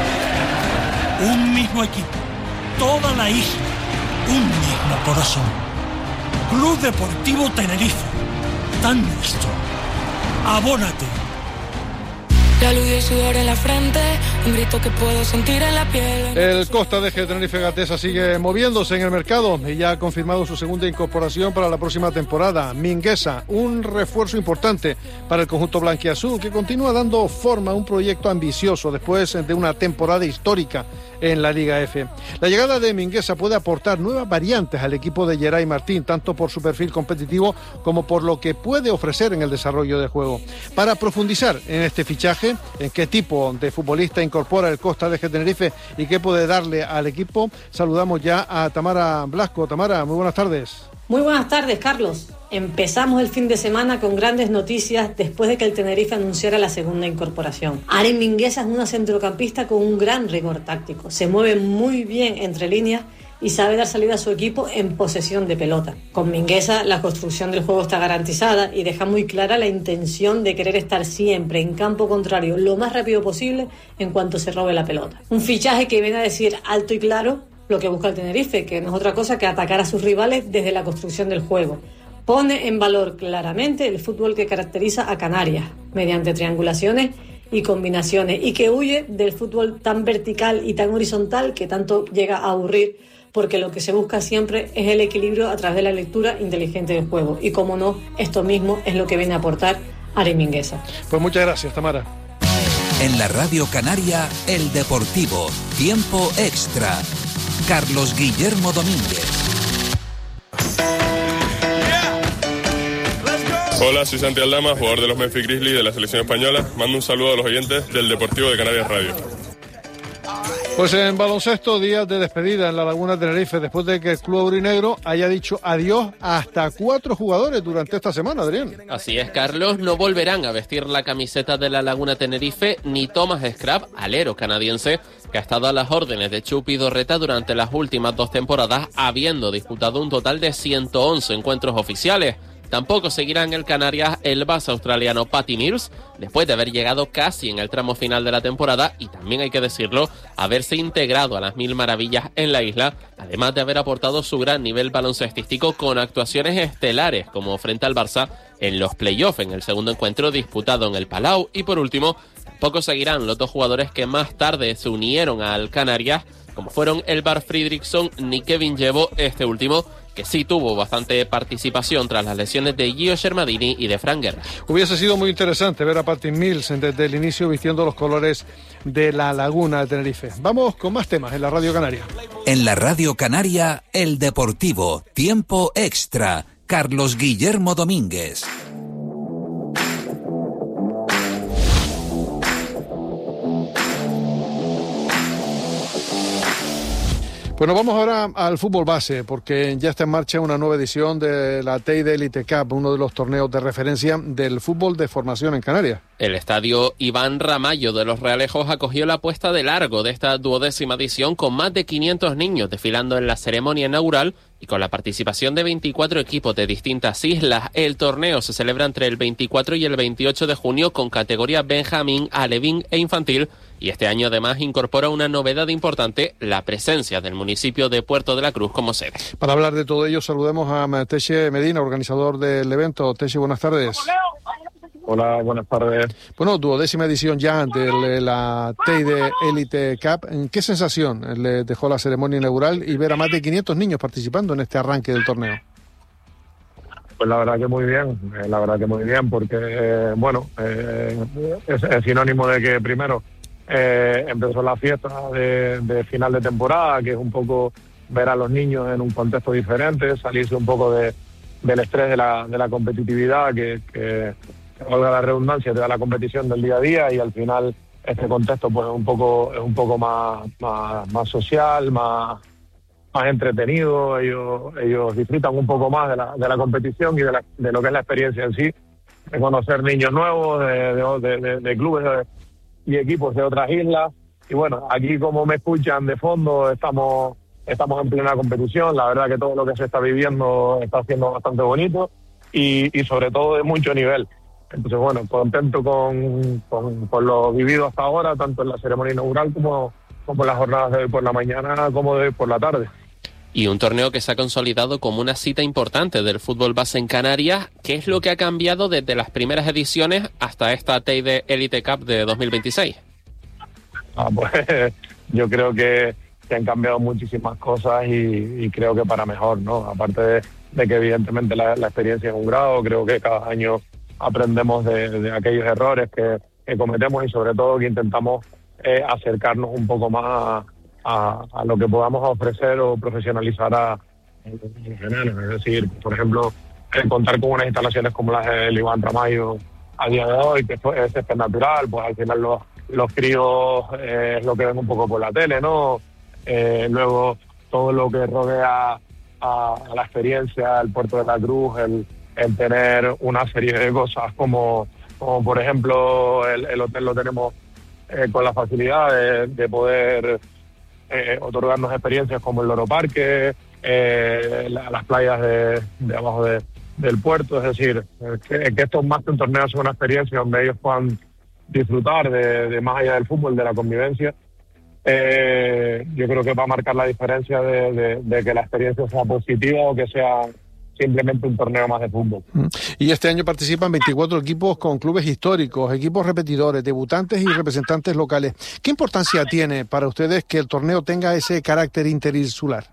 Un mismo equipo, toda la isla, un mismo corazón. Club Deportivo Tenerife, tan nuestro. Abónate. La luz y el sudor en la frente, un grito que puedo sentir en la piel. El Costa de Eje Tenerife Gatesa sigue moviéndose en el mercado y ya ha confirmado su segunda incorporación para la próxima temporada. Mingueza, un refuerzo importante para el conjunto blanquiazul, que continúa dando forma a un proyecto ambicioso después de una temporada histórica en la Liga F. La llegada de Mingueza puede aportar nuevas variantes al equipo de Geray Martín, tanto por su perfil competitivo como por lo que puede ofrecer en el desarrollo del juego. Para profundizar en este fichaje, en qué tipo de futbolista incorpora el Costa de Eje Tenerife y qué puede darle al equipo, saludamos ya a Tamara Blasco. Tamara, muy buenas tardes. Muy buenas tardes, Carlos. Empezamos el fin de semana con grandes noticias después de que el Tenerife anunciara la segunda incorporación. Aren Mingueza es una centrocampista con un gran rigor táctico. Se mueve muy bien entre líneas y sabe dar salida a su equipo en posesión de pelota. Con Mingueza la construcción del juego está garantizada y deja muy clara la intención de querer estar siempre en campo contrario lo más rápido posible en cuanto se robe la pelota. Un fichaje que viene a decir alto y claro lo que busca el Tenerife, que no es otra cosa que atacar a sus rivales desde la construcción del juego. Pone en valor claramente el fútbol que caracteriza a Canarias, mediante triangulaciones y combinaciones, y que huye del fútbol tan vertical y tan horizontal que tanto llega a aburrir, porque lo que se busca siempre es el equilibrio a través de la lectura inteligente del juego. Y como no, esto mismo es lo que viene a aportar Aren Mingueza. Pues muchas gracias, Tamara. En la Radio Canaria, El Deportivo, tiempo extra. Carlos Guillermo Domínguez. Hola, soy Santi Aldama, jugador de los Memphis Grizzlies de la selección española. Mando un saludo a los oyentes del Deportivo de Canarias Radio. Pues en baloncesto, días de despedida en la Laguna Tenerife, después de que el club aurinegro haya dicho adiós a hasta cuatro jugadores durante esta semana, Adrián. Así es, Carlos, no volverán a vestir la camiseta de la Laguna Tenerife ni Thomas Scrap, alero canadiense, que ha estado a las órdenes de Chupi Dorreta durante las últimas dos temporadas, habiendo disputado un total de ciento once encuentros oficiales. Tampoco seguirá en el Canarias el base australiano Patty Mills, después de haber llegado casi en el tramo final de la temporada y también, hay que decirlo, haberse integrado a las mil maravillas en la isla, además de haber aportado su gran nivel baloncestístico con actuaciones estelares como frente al Barça en los playoffs en el segundo encuentro disputado en el Palau. Y por último, tampoco seguirán los dos jugadores que más tarde se unieron al Canarias, como fueron Elvar Fridriksson ni Kevin Llevo, este último que sí tuvo bastante participación tras las lesiones de Gio Shermadini y de Fran Guerra. Hubiese sido muy interesante ver a Patty Mills desde el inicio vistiendo los colores de la Laguna de Tenerife. Vamos con más temas en la Radio Canaria. En la Radio Canaria, El Deportivo, tiempo extra. Carlos Guillermo Domínguez. Bueno, vamos ahora al fútbol base, porque ya está en marcha una nueva edición de la Teide Elite Cup, uno de los torneos de referencia del fútbol de formación en Canarias. El estadio Iván Ramallo de Los Realejos acogió la puesta de largo de esta duodécima edición con más de quinientos niños desfilando en la ceremonia inaugural y con la participación de veinticuatro equipos de distintas islas. El torneo se celebra entre el veinticuatro y el veintiocho de junio con categoría Benjamín, Alevín e Infantil, y este año además incorpora una novedad importante, la presencia del municipio de Puerto de la Cruz como sede. Para hablar de todo ello saludemos a Teche Medina, organizador del evento. Teche, buenas tardes. Hola, buenas tardes. Bueno, duodécima edición ya de la Teide Elite Cup. ¿Qué sensación le dejó la ceremonia inaugural y ver a más de quinientos niños participando en este arranque del torneo? Pues la verdad que muy bien, eh, la verdad que muy bien, porque, eh, bueno, eh, es, es sinónimo de que primero eh, empezó la fiesta de, de final de temporada, que es un poco ver a los niños en un contexto diferente, salirse un poco de, del estrés de la, de la competitividad que... que valga la redundancia, te da la competición del día a día, y al final este contexto pues es un poco es un poco más más, más social, más más entretenido. Ellos ellos disfrutan un poco más de la de la competición y de, la, de lo que es la experiencia en sí, de conocer niños nuevos de, de, de, de clubes de, y equipos de otras islas. Y bueno, aquí, como me escuchan de fondo, estamos estamos en plena competición. La verdad que todo lo que se está viviendo está siendo bastante bonito y, y sobre todo de mucho nivel. Entonces, bueno, contento con, con, con lo vivido hasta ahora, tanto en la ceremonia inaugural como, como en las jornadas de hoy por la mañana como de hoy por la tarde. Y un torneo que se ha consolidado como una cita importante del fútbol base en Canarias. ¿Qué es lo que ha cambiado desde las primeras ediciones hasta esta Teide Elite Cup de dos mil veintiséis? Ah, pues yo creo que, que han cambiado muchísimas cosas y, y creo que para mejor, ¿no? Aparte de, de que evidentemente la, la experiencia es un grado, creo que cada año aprendemos de, de aquellos errores que, que cometemos y sobre todo que intentamos eh, acercarnos un poco más a, a, a lo que podamos ofrecer o profesionalizar a en general. Es decir, por ejemplo, eh, contar con unas instalaciones como las del Iván Ramallo a día de hoy, que es césped natural, pues al final los, los críos eh, es lo que ven un poco por la tele, ¿no? Eh, luego todo lo que rodea a, a la experiencia, el Puerto de la Cruz, el en tener una serie de cosas como, como por ejemplo el, el hotel lo tenemos eh, con la facilidad de, de poder eh, otorgarnos experiencias como el Loro Parque, eh, la, las playas de, de abajo de, del puerto. Es decir, que, que esto más que un torneo es una experiencia donde ellos puedan disfrutar de, de más allá del fútbol, de la convivencia. Eh, yo creo que va a marcar la diferencia de, de, de que la experiencia sea positiva o que sea simplemente un torneo más de fútbol. Y este año participan veinticuatro equipos con clubes históricos, equipos repetidores, debutantes y representantes locales. ¿Qué importancia tiene para ustedes que el torneo tenga ese carácter interinsular?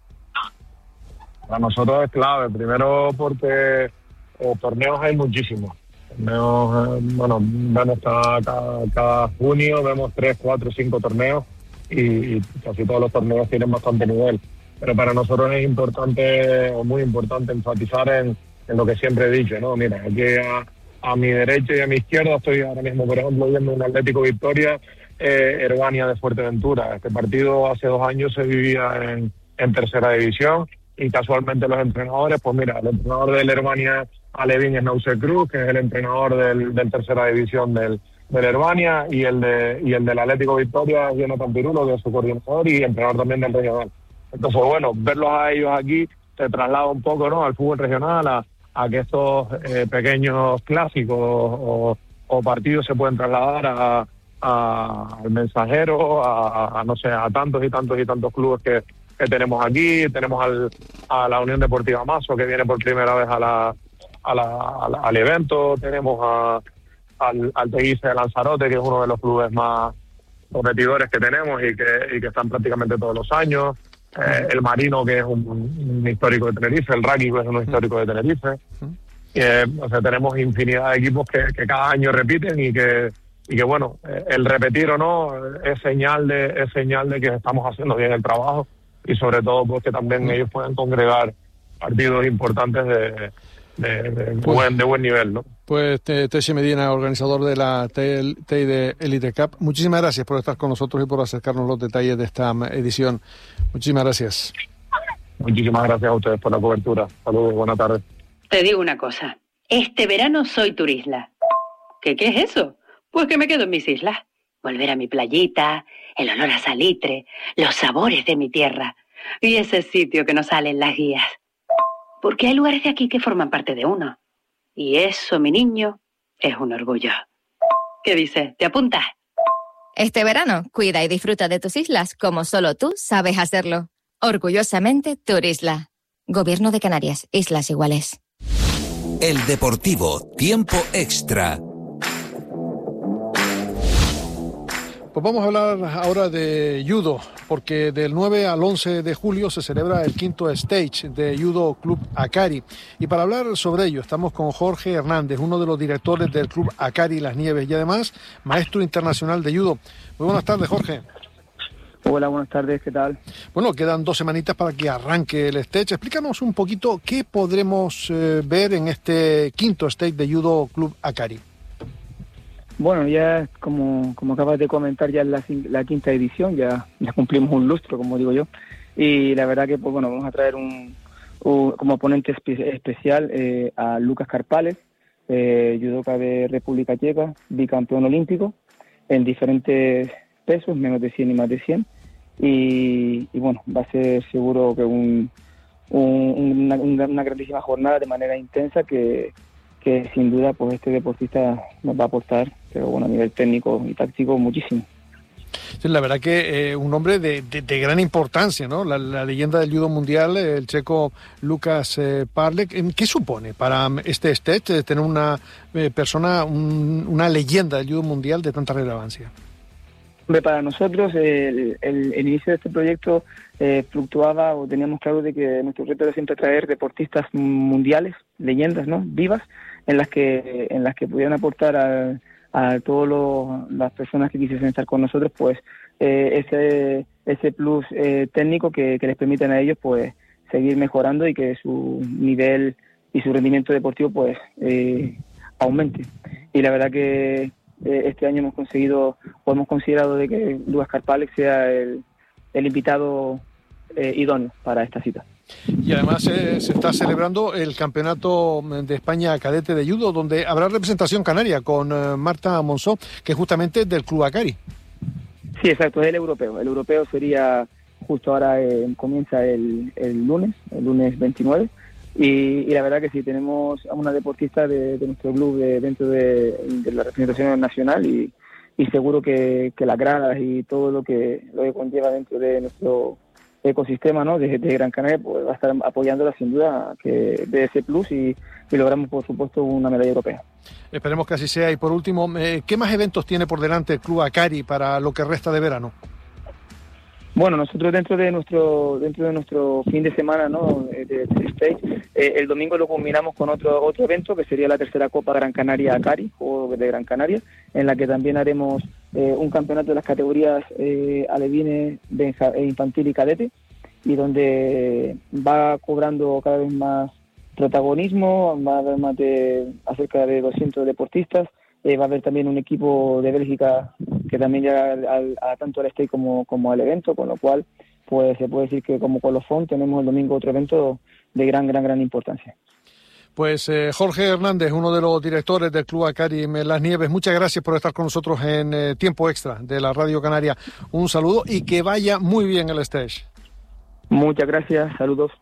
Para nosotros es clave, primero porque eh, torneos hay muchísimos. Torneos, eh, bueno, vemos cada, cada, cada junio, vemos tres, cuatro, cinco torneos y, y casi todos los torneos tienen bastante nivel. Pero para nosotros es importante, o muy importante, enfatizar en, en lo que siempre he dicho, ¿no? Mira, aquí a, a mi derecha y a mi izquierda estoy ahora mismo, por ejemplo, viendo un Atlético Victoria, eh, Herbania de Fuerteventura. Este partido hace dos años se vivía en, en tercera división y casualmente los entrenadores, pues mira, el entrenador del Herbania Alevín es Nauce Cruz, que es el entrenador del, del tercera división del, del Herbania, y el de y el del Atlético Victoria es Jonathan Pirulo, que es su coordinador y entrenador también del regional. Entonces, bueno, verlos a ellos aquí te traslada un poco, ¿no?, al fútbol regional, a, a que estos eh, pequeños clásicos o, o partidos se pueden trasladar a, a, al Mensajero, a, a, no sé, a tantos y tantos y tantos clubes que, que tenemos aquí. Tenemos al, a la Unión Deportiva Mazo, que viene por primera vez a la, a la, a la, al evento. Tenemos a, al, al Teguise de Lanzarote, que es uno de los clubes más competidores que tenemos y que, y que están prácticamente todos los años. Eh, el Marino, que es un, un histórico de Tenerife, el Raki, que es un histórico de Tenerife. Eh, o sea, tenemos infinidad de equipos que, que cada año repiten y que, y que bueno, eh, el repetir o no es señal de es señal de que estamos haciendo bien el trabajo y sobre todo pues que también ellos pueden congregar partidos importantes de, de, de, pues, buen, de buen nivel, ¿no? Pues Pues Tessie Medina, organizador de la Teide Elite Cup, muchísimas gracias por estar con nosotros y por acercarnos los detalles de esta edición. Muchísimas gracias. Muchísimas gracias a ustedes por la cobertura. Saludos, buenas tardes. Te digo una cosa, este verano soy turisla. ¿Qué, qué es eso? Pues que me quedo en mis islas. Volver a mi playita, el olor a salitre, los sabores de mi tierra y ese sitio que no sale en las guías. Porque hay lugares de aquí que forman parte de uno. Y eso, mi niño, es un orgullo. ¿Qué dices? ¿Te apuntas? Este verano, cuida y disfruta de tus islas como solo tú sabes hacerlo. Orgullosamente, Turisla. Gobierno de Canarias, Islas Iguales. El Deportivo, tiempo extra. Pues vamos a hablar ahora de judo, porque del nueve al once de julio se celebra el quinto stage de Judo Club Akari. Y para hablar sobre ello estamos con Jorge Hernández, uno de los directores del Club Akari Las Nieves y además maestro internacional de judo. Muy buenas tardes, Jorge. Hola, buenas tardes, ¿qué tal? Bueno, quedan dos semanitas para que arranque el stage. Explícanos un poquito qué podremos eh, ver en este quinto stage de Judo Club Akari. Bueno, ya como, como acabas de comentar, ya es la, la quinta edición, ya, ya cumplimos un lustro, como digo yo, y la verdad que pues bueno, vamos a traer un, un como ponente espe- especial eh, a Lucas Karpales, eh, judoka de República Checa, bicampeón olímpico en diferentes pesos, menos de cien y más de cien, y, y bueno, va a ser seguro que un, un, una, una grandísima jornada de manera intensa que que sin duda pues este deportista nos va a aportar, pero bueno, a nivel técnico y táctico muchísimo. Sí, la verdad que eh, un hombre de, de, de gran importancia, ¿no? La, la leyenda del judo mundial, el checo Lucas eh, Parlek. ¿Qué supone para este stage eh, tener una eh, persona, un, una leyenda del judo mundial de tanta relevancia? Para nosotros el, el, el inicio de este proyecto eh, fluctuaba o teníamos claro de que nuestro reto era siempre traer deportistas mundiales, leyendas, ¿no? Vivas, en las que en las que pudieran aportar a, a todas las personas que quisiesen estar con nosotros, pues eh, ese ese plus eh, técnico que, que les permitan a ellos pues seguir mejorando y que su nivel y su rendimiento deportivo pues eh, aumente. Y la verdad que eh, este año hemos conseguido o hemos considerado de que Lucas Karpales sea el, el invitado eh, idóneo para esta cita. Y además eh, se está celebrando el Campeonato de España Cadete de Judo, donde habrá representación canaria con eh, Marta Monzó, que es justamente del Club Akari. Sí, exacto, es el europeo. El europeo sería justo ahora, eh, comienza el, el lunes, el lunes veintinueve. Y, y la verdad que sí, tenemos a una deportista de, de nuestro club de, dentro de, de la representación nacional y, y seguro que, que las gradas y todo lo que, lo que conlleva dentro de nuestro ecosistema, ¿no? de, de Gran Canaria, pues va a estar apoyándola sin duda, que de ese plus y, y logramos por supuesto una medalla europea. Esperemos que así sea. Y por último, eh, ¿qué más eventos tiene por delante el Club Akari para lo que resta de verano? Bueno, nosotros dentro de nuestro dentro de nuestro fin de semana, ¿no? de, de stage, eh, el domingo lo combinamos con otro otro evento que sería la tercera Copa Gran Canaria Akari, Juego de Gran Canaria, en la que también haremos eh, un campeonato de las categorías eh, alevines, benja, infantil y cadete, y donde va cobrando cada vez más protagonismo, va a haber más de acerca de doscientos deportistas. Eh, va a haber también un equipo de Bélgica que también llega al, al, a tanto al stage como, como al evento, con lo cual pues se puede decir que como colofón tenemos el domingo otro evento de gran, gran, gran importancia. Pues eh, Jorge Hernández, uno de los directores del Club Akari Las Nieves, muchas gracias por estar con nosotros en eh, Tiempo Extra de la Radio Canaria. Un saludo y que vaya muy bien el stage. Muchas gracias, saludos.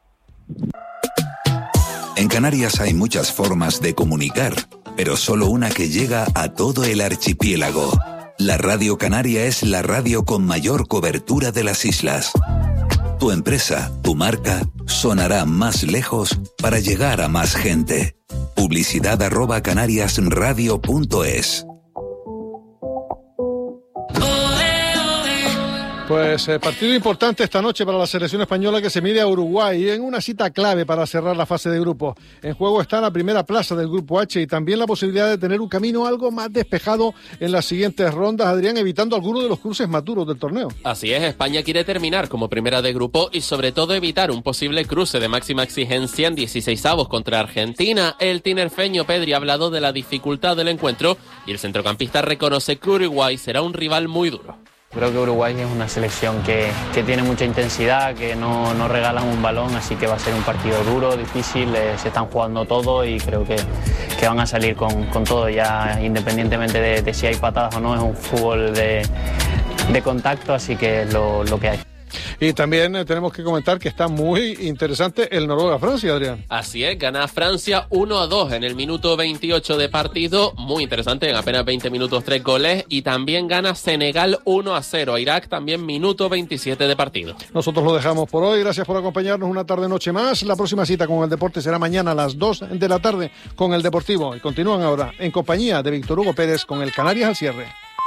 En Canarias hay muchas formas de comunicar, pero solo una que llega a todo el archipiélago. La Radio Canaria es la radio con mayor cobertura de las islas. Tu empresa, tu marca, sonará más lejos para llegar a más gente. Publicidad arroba canariasradio punto es. Pues eh, partido importante esta noche para la selección española que se mide a Uruguay en una cita clave para cerrar la fase de grupo. En juego está la primera plaza del Grupo H y también la posibilidad de tener un camino algo más despejado en las siguientes rondas, Adrián, evitando algunos de los cruces más duros del torneo. Así es, España quiere terminar como primera de grupo y sobre todo evitar un posible cruce de máxima exigencia en dieciseisavos contra Argentina. El tinerfeño Pedri ha hablado de la dificultad del encuentro y el centrocampista reconoce que Uruguay será un rival muy duro. Creo que Uruguay es una selección que, que tiene mucha intensidad, que no, no regalan un balón, así que va a ser un partido duro, difícil, eh, se están jugando todo y creo que, que van a salir con, con todo, ya independientemente de, de si hay patadas o no, es un fútbol de, de contacto, así que es lo, lo que hay. Y también eh, tenemos que comentar que está muy interesante el Noruega-Francia, Adrián. Así es, gana Francia uno a dos en el minuto veintiocho de partido, muy interesante, en apenas veinte minutos tres goles, y también gana Senegal uno a cero a Irak, también minuto veintisiete de partido. Nosotros lo dejamos por hoy, gracias por acompañarnos una tarde-noche más. La próxima cita con el deporte será mañana a las dos de la tarde con el Deportivo, y continúan ahora en compañía de Víctor Hugo Pérez con el Canarias al cierre.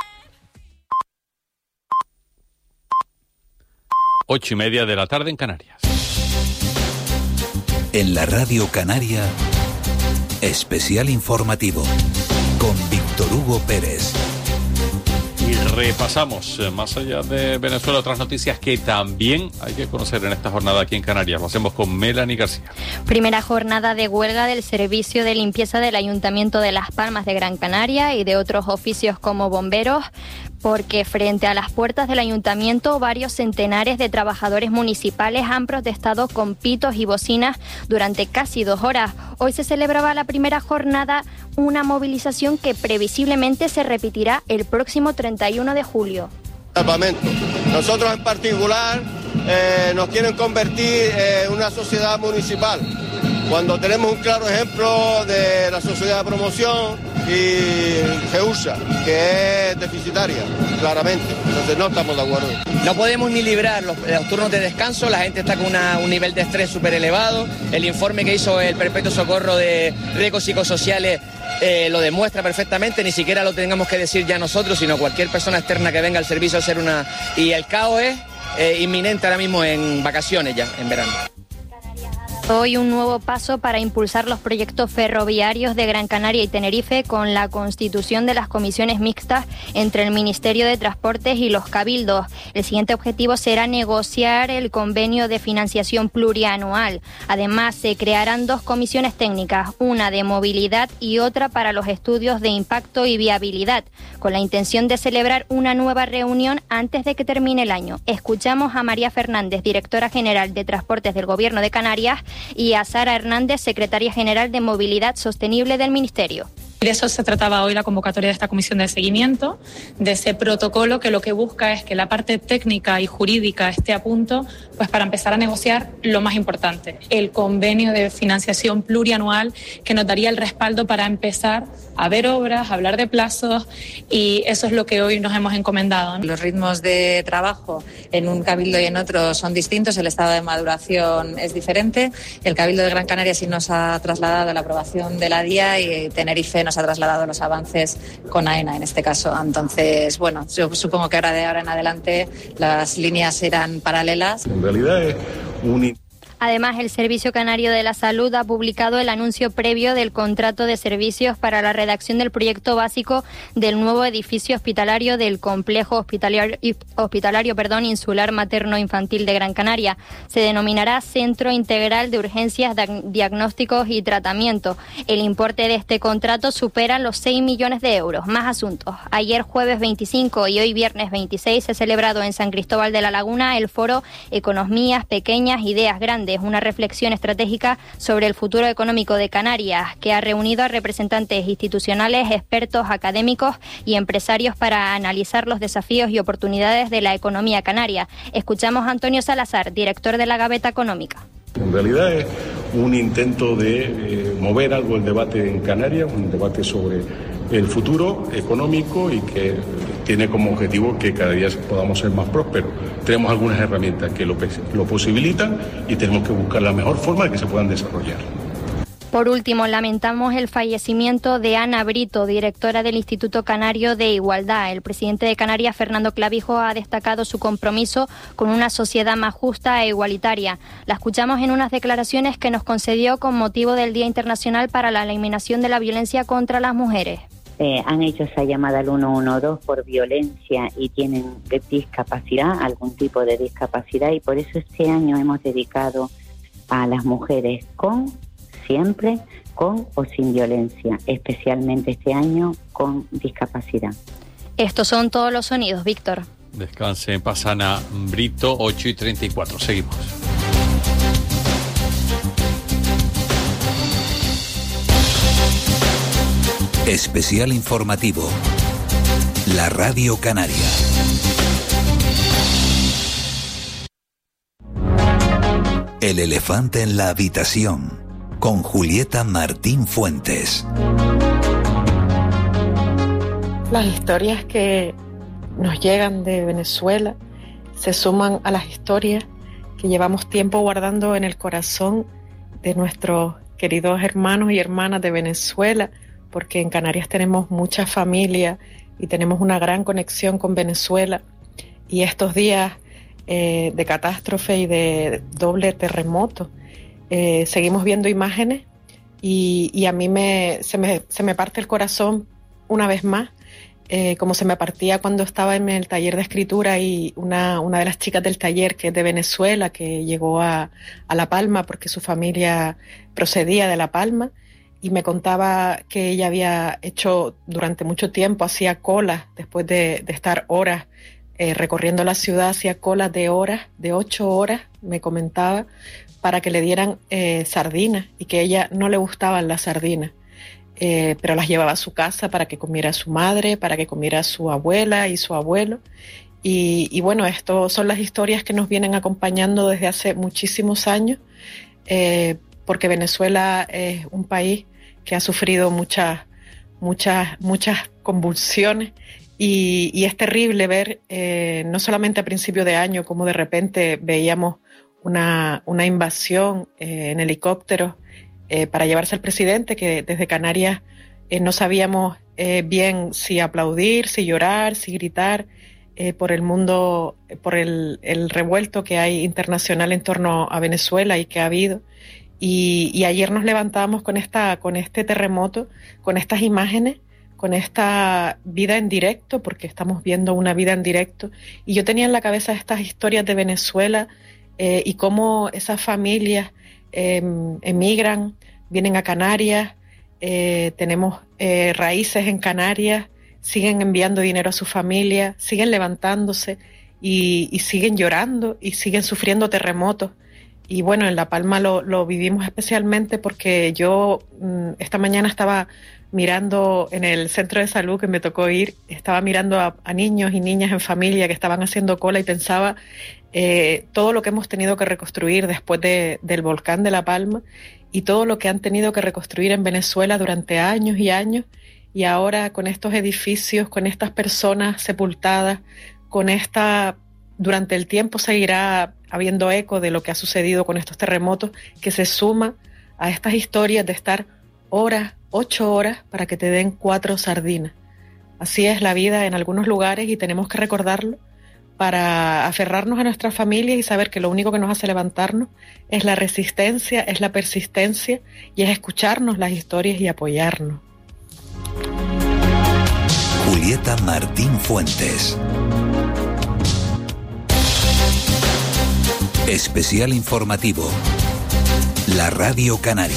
Ocho y media de la tarde en Canarias. En la Radio Canaria, especial informativo con Víctor Hugo Pérez. Y repasamos, eh, más allá de Venezuela, otras noticias que también hay que conocer en esta jornada aquí en Canarias. Lo hacemos con Melanie García. Primera jornada de huelga del servicio de limpieza del Ayuntamiento de Las Palmas de Gran Canaria y de otros oficios como bomberos, porque frente a las puertas del ayuntamiento varios centenares de trabajadores municipales han protestado con pitos y bocinas durante casi dos horas. Hoy se celebraba la primera jornada, una movilización que previsiblemente se repetirá el próximo treinta y uno de julio. Nosotros en particular eh, nos quieren convertir en una sociedad municipal, cuando tenemos un claro ejemplo de la sociedad de promoción y GEUSA, que es deficitaria, claramente. Entonces no estamos de acuerdo. No podemos ni librar los, los turnos de descanso, la gente está con una, un nivel de estrés súper elevado. El informe que hizo el Perpetuo Socorro de Riesgos Psicosociales eh, lo demuestra perfectamente, ni siquiera lo tengamos que decir ya nosotros, sino cualquier persona externa que venga al servicio a hacer una... Y el caos es eh, inminente ahora mismo en vacaciones ya, en verano. Hoy un nuevo paso para impulsar los proyectos ferroviarios de Gran Canaria y Tenerife con la constitución de las comisiones mixtas entre el Ministerio de Transportes y los cabildos. El siguiente objetivo será negociar el convenio de financiación plurianual. Además, se crearán dos comisiones técnicas, una de movilidad y otra para los estudios de impacto y viabilidad, con la intención de celebrar una nueva reunión antes de que termine el año. Escuchamos a María Fernández, directora general de Transportes del Gobierno de Canarias, y a Sara Hernández, secretaria general de Movilidad Sostenible del Ministerio. De eso se trataba hoy la convocatoria de esta comisión de seguimiento, de ese protocolo que lo que busca es que la parte técnica y jurídica esté a punto, pues para empezar a negociar lo más importante, el convenio de financiación plurianual que nos daría el respaldo para empezar a ver obras, a hablar de plazos, y eso es lo que hoy nos hemos encomendado, ¿no? Los ritmos de trabajo en un cabildo y en otro son distintos, el estado de maduración es diferente. El Cabildo de Gran Canaria sí nos ha trasladado la aprobación de la D I A y Tenerife nos ha trasladado los avances con AENA en este caso. Entonces, bueno, yo supongo que ahora de ahora en adelante las líneas serán paralelas. En realidad es un... Además, el Servicio Canario de la Salud ha publicado el anuncio previo del contrato de servicios para la redacción del proyecto básico del nuevo edificio hospitalario del Complejo Hospitalario, hospitalario perdón, Insular Materno-Infantil de Gran Canaria. Se denominará Centro Integral de Urgencias, Diagnósticos y Tratamiento. El importe de este contrato supera los seis millones de euros. Más asuntos. Ayer jueves veinticinco y hoy viernes veintiséis se ha celebrado en San Cristóbal de la Laguna el foro Economías Pequeñas, Ideas Grandes, una reflexión estratégica sobre el futuro económico de Canarias, que ha reunido a representantes institucionales, expertos, académicos y empresarios para analizar los desafíos y oportunidades de la economía canaria. Escuchamos a Antonio Salazar, director de la Gaveta Económica. En realidad es un intento de eh, mover algo el debate en Canarias, un debate sobre el futuro económico y que tiene como objetivo que cada día podamos ser más prósperos. Tenemos algunas herramientas que lo, lo posibilitan y tenemos que buscar la mejor forma de que se puedan desarrollar. Por último, lamentamos el fallecimiento de Ana Brito, directora del Instituto Canario de Igualdad. El presidente de Canarias, Fernando Clavijo, ha destacado su compromiso con una sociedad más justa e igualitaria. La escuchamos en unas declaraciones que nos concedió con motivo del Día Internacional para la Eliminación de la Violencia contra las Mujeres. Eh, han hecho esa llamada al uno uno dos por violencia y tienen discapacidad, algún tipo de discapacidad, y por eso este año hemos dedicado a las mujeres con, siempre, con o sin violencia, especialmente este año con discapacidad. Estos son todos los sonidos, Víctor. Descanse en paz, Ana Brito, ocho y treinta y cuatro. Seguimos. Especial informativo. La Radio Canaria. El elefante en la habitación, con Julieta Martín Fuentes. Las historias que nos llegan de Venezuela se suman a las historias que llevamos tiempo guardando en el corazón de nuestros queridos hermanos y hermanas de Venezuela, porque en Canarias tenemos mucha familia y tenemos una gran conexión con Venezuela. Y estos días eh, de catástrofe y de doble terremoto, eh, seguimos viendo imágenes y, y a mí me se, me se me parte el corazón una vez más, eh, como se me partía cuando estaba en el taller de escritura y una, una de las chicas del taller, que es de Venezuela, que llegó a, a La Palma porque su familia procedía de La Palma, y me contaba que ella había hecho durante mucho tiempo, hacía colas, después de, de estar horas eh, recorriendo la ciudad, hacía colas de horas, de ocho horas, me comentaba, para que le dieran eh, sardinas, y que a ella no le gustaban las sardinas, eh, pero las llevaba a su casa para que comiera su madre, para que comiera su abuela y su abuelo. Y, y bueno, estas son las historias que nos vienen acompañando desde hace muchísimos años, eh, porque Venezuela es un país que ha sufrido muchas, muchas, muchas convulsiones, y, y es terrible ver, eh, no solamente a principio de año, como de repente veíamos una, una invasión eh, en helicópteros eh, para llevarse al presidente, que desde Canarias eh, no sabíamos eh, bien si aplaudir, si llorar, si gritar, eh, por el mundo, por el, el revuelto que hay internacional en torno a Venezuela y que ha habido. Y, y ayer nos levantábamos con esta, con este terremoto, con estas imágenes, con esta vida en directo, porque estamos viendo una vida en directo. Y yo tenía en la cabeza estas historias de Venezuela eh, y cómo esas familias eh, emigran, vienen a Canarias, eh, tenemos eh, raíces en Canarias, siguen enviando dinero a su familia, siguen levantándose y, y siguen llorando y siguen sufriendo terremotos. Y bueno, en La Palma lo, lo vivimos especialmente porque yo mmm, esta mañana estaba mirando en el centro de salud que me tocó ir, estaba mirando a, a niños y niñas en familia que estaban haciendo cola y pensaba eh, todo lo que hemos tenido que reconstruir después de, del volcán de La Palma y todo lo que han tenido que reconstruir en Venezuela durante años y años, y ahora con estos edificios, con estas personas sepultadas, con esta... Durante el tiempo seguirá habiendo eco de lo que ha sucedido con estos terremotos, que se suma a estas historias de estar horas, ocho horas, para que te den cuatro sardinas. Así es la vida en algunos lugares y tenemos que recordarlo para aferrarnos a nuestra familia y saber que lo único que nos hace levantarnos es la resistencia, es la persistencia y es escucharnos las historias y apoyarnos. Julieta Martín Fuentes. Especial informativo. La Radio Canaria.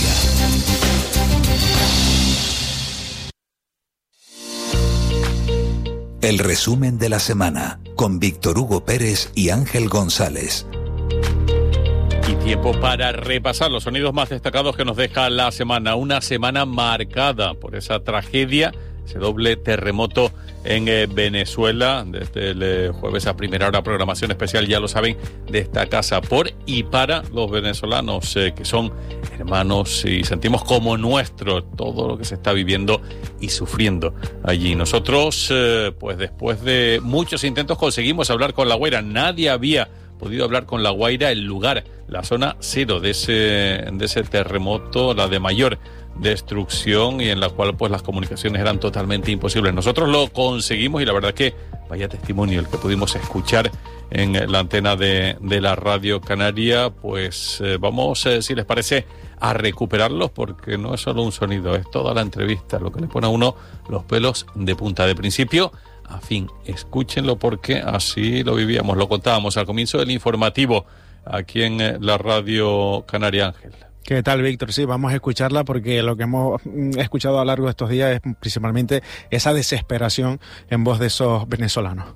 El resumen de la semana con Víctor Hugo Pérez y Ángel González. Y tiempo para repasar los sonidos más destacados que nos deja la semana. Una semana marcada por esa tragedia, ese doble terremoto en eh, Venezuela. Desde el eh, jueves a primera hora, programación especial, ya lo saben, de esta casa por y para los venezolanos, eh, que son hermanos y sentimos como nuestro todo lo que se está viviendo y sufriendo allí. Nosotros, eh, pues después de muchos intentos, conseguimos hablar con La Guaira. Nadie había podido hablar con La Guaira, el lugar la zona cero de ese, de ese terremoto, la de mayor destrucción y en la cual pues las comunicaciones eran totalmente imposibles. Nosotros lo conseguimos y la verdad que vaya testimonio el que pudimos escuchar en la antena de, de la Radio Canaria. Pues eh, vamos, eh, si les parece, a recuperarlos, porque no es solo un sonido, es toda la entrevista lo que le pone a uno los pelos de punta, de principio a fin. Escúchenlo porque así lo vivíamos, lo contábamos al comienzo del informativo aquí en la Radio Canaria. Ángel. ¿Qué tal, Víctor? Sí, vamos a escucharla porque lo que hemos escuchado a lo largo de estos días es principalmente esa desesperación en voz de esos venezolanos.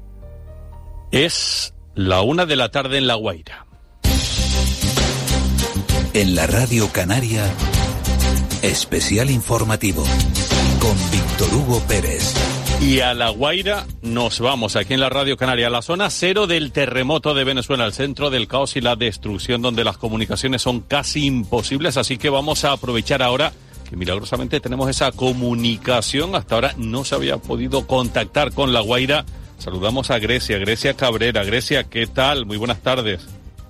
Es la una de la tarde en La Guaira. En la Radio Canaria, especial informativo con Víctor Hugo Pérez. Y a La Guaira nos vamos, aquí en la Radio Canaria, a la zona cero del terremoto de Venezuela, el centro del caos y la destrucción, donde las comunicaciones son casi imposibles, así que vamos a aprovechar ahora que milagrosamente tenemos esa comunicación. Hasta ahora no se había podido contactar con La Guaira. Saludamos a Grecia, Grecia Cabrera. Grecia, ¿qué tal? Muy buenas tardes.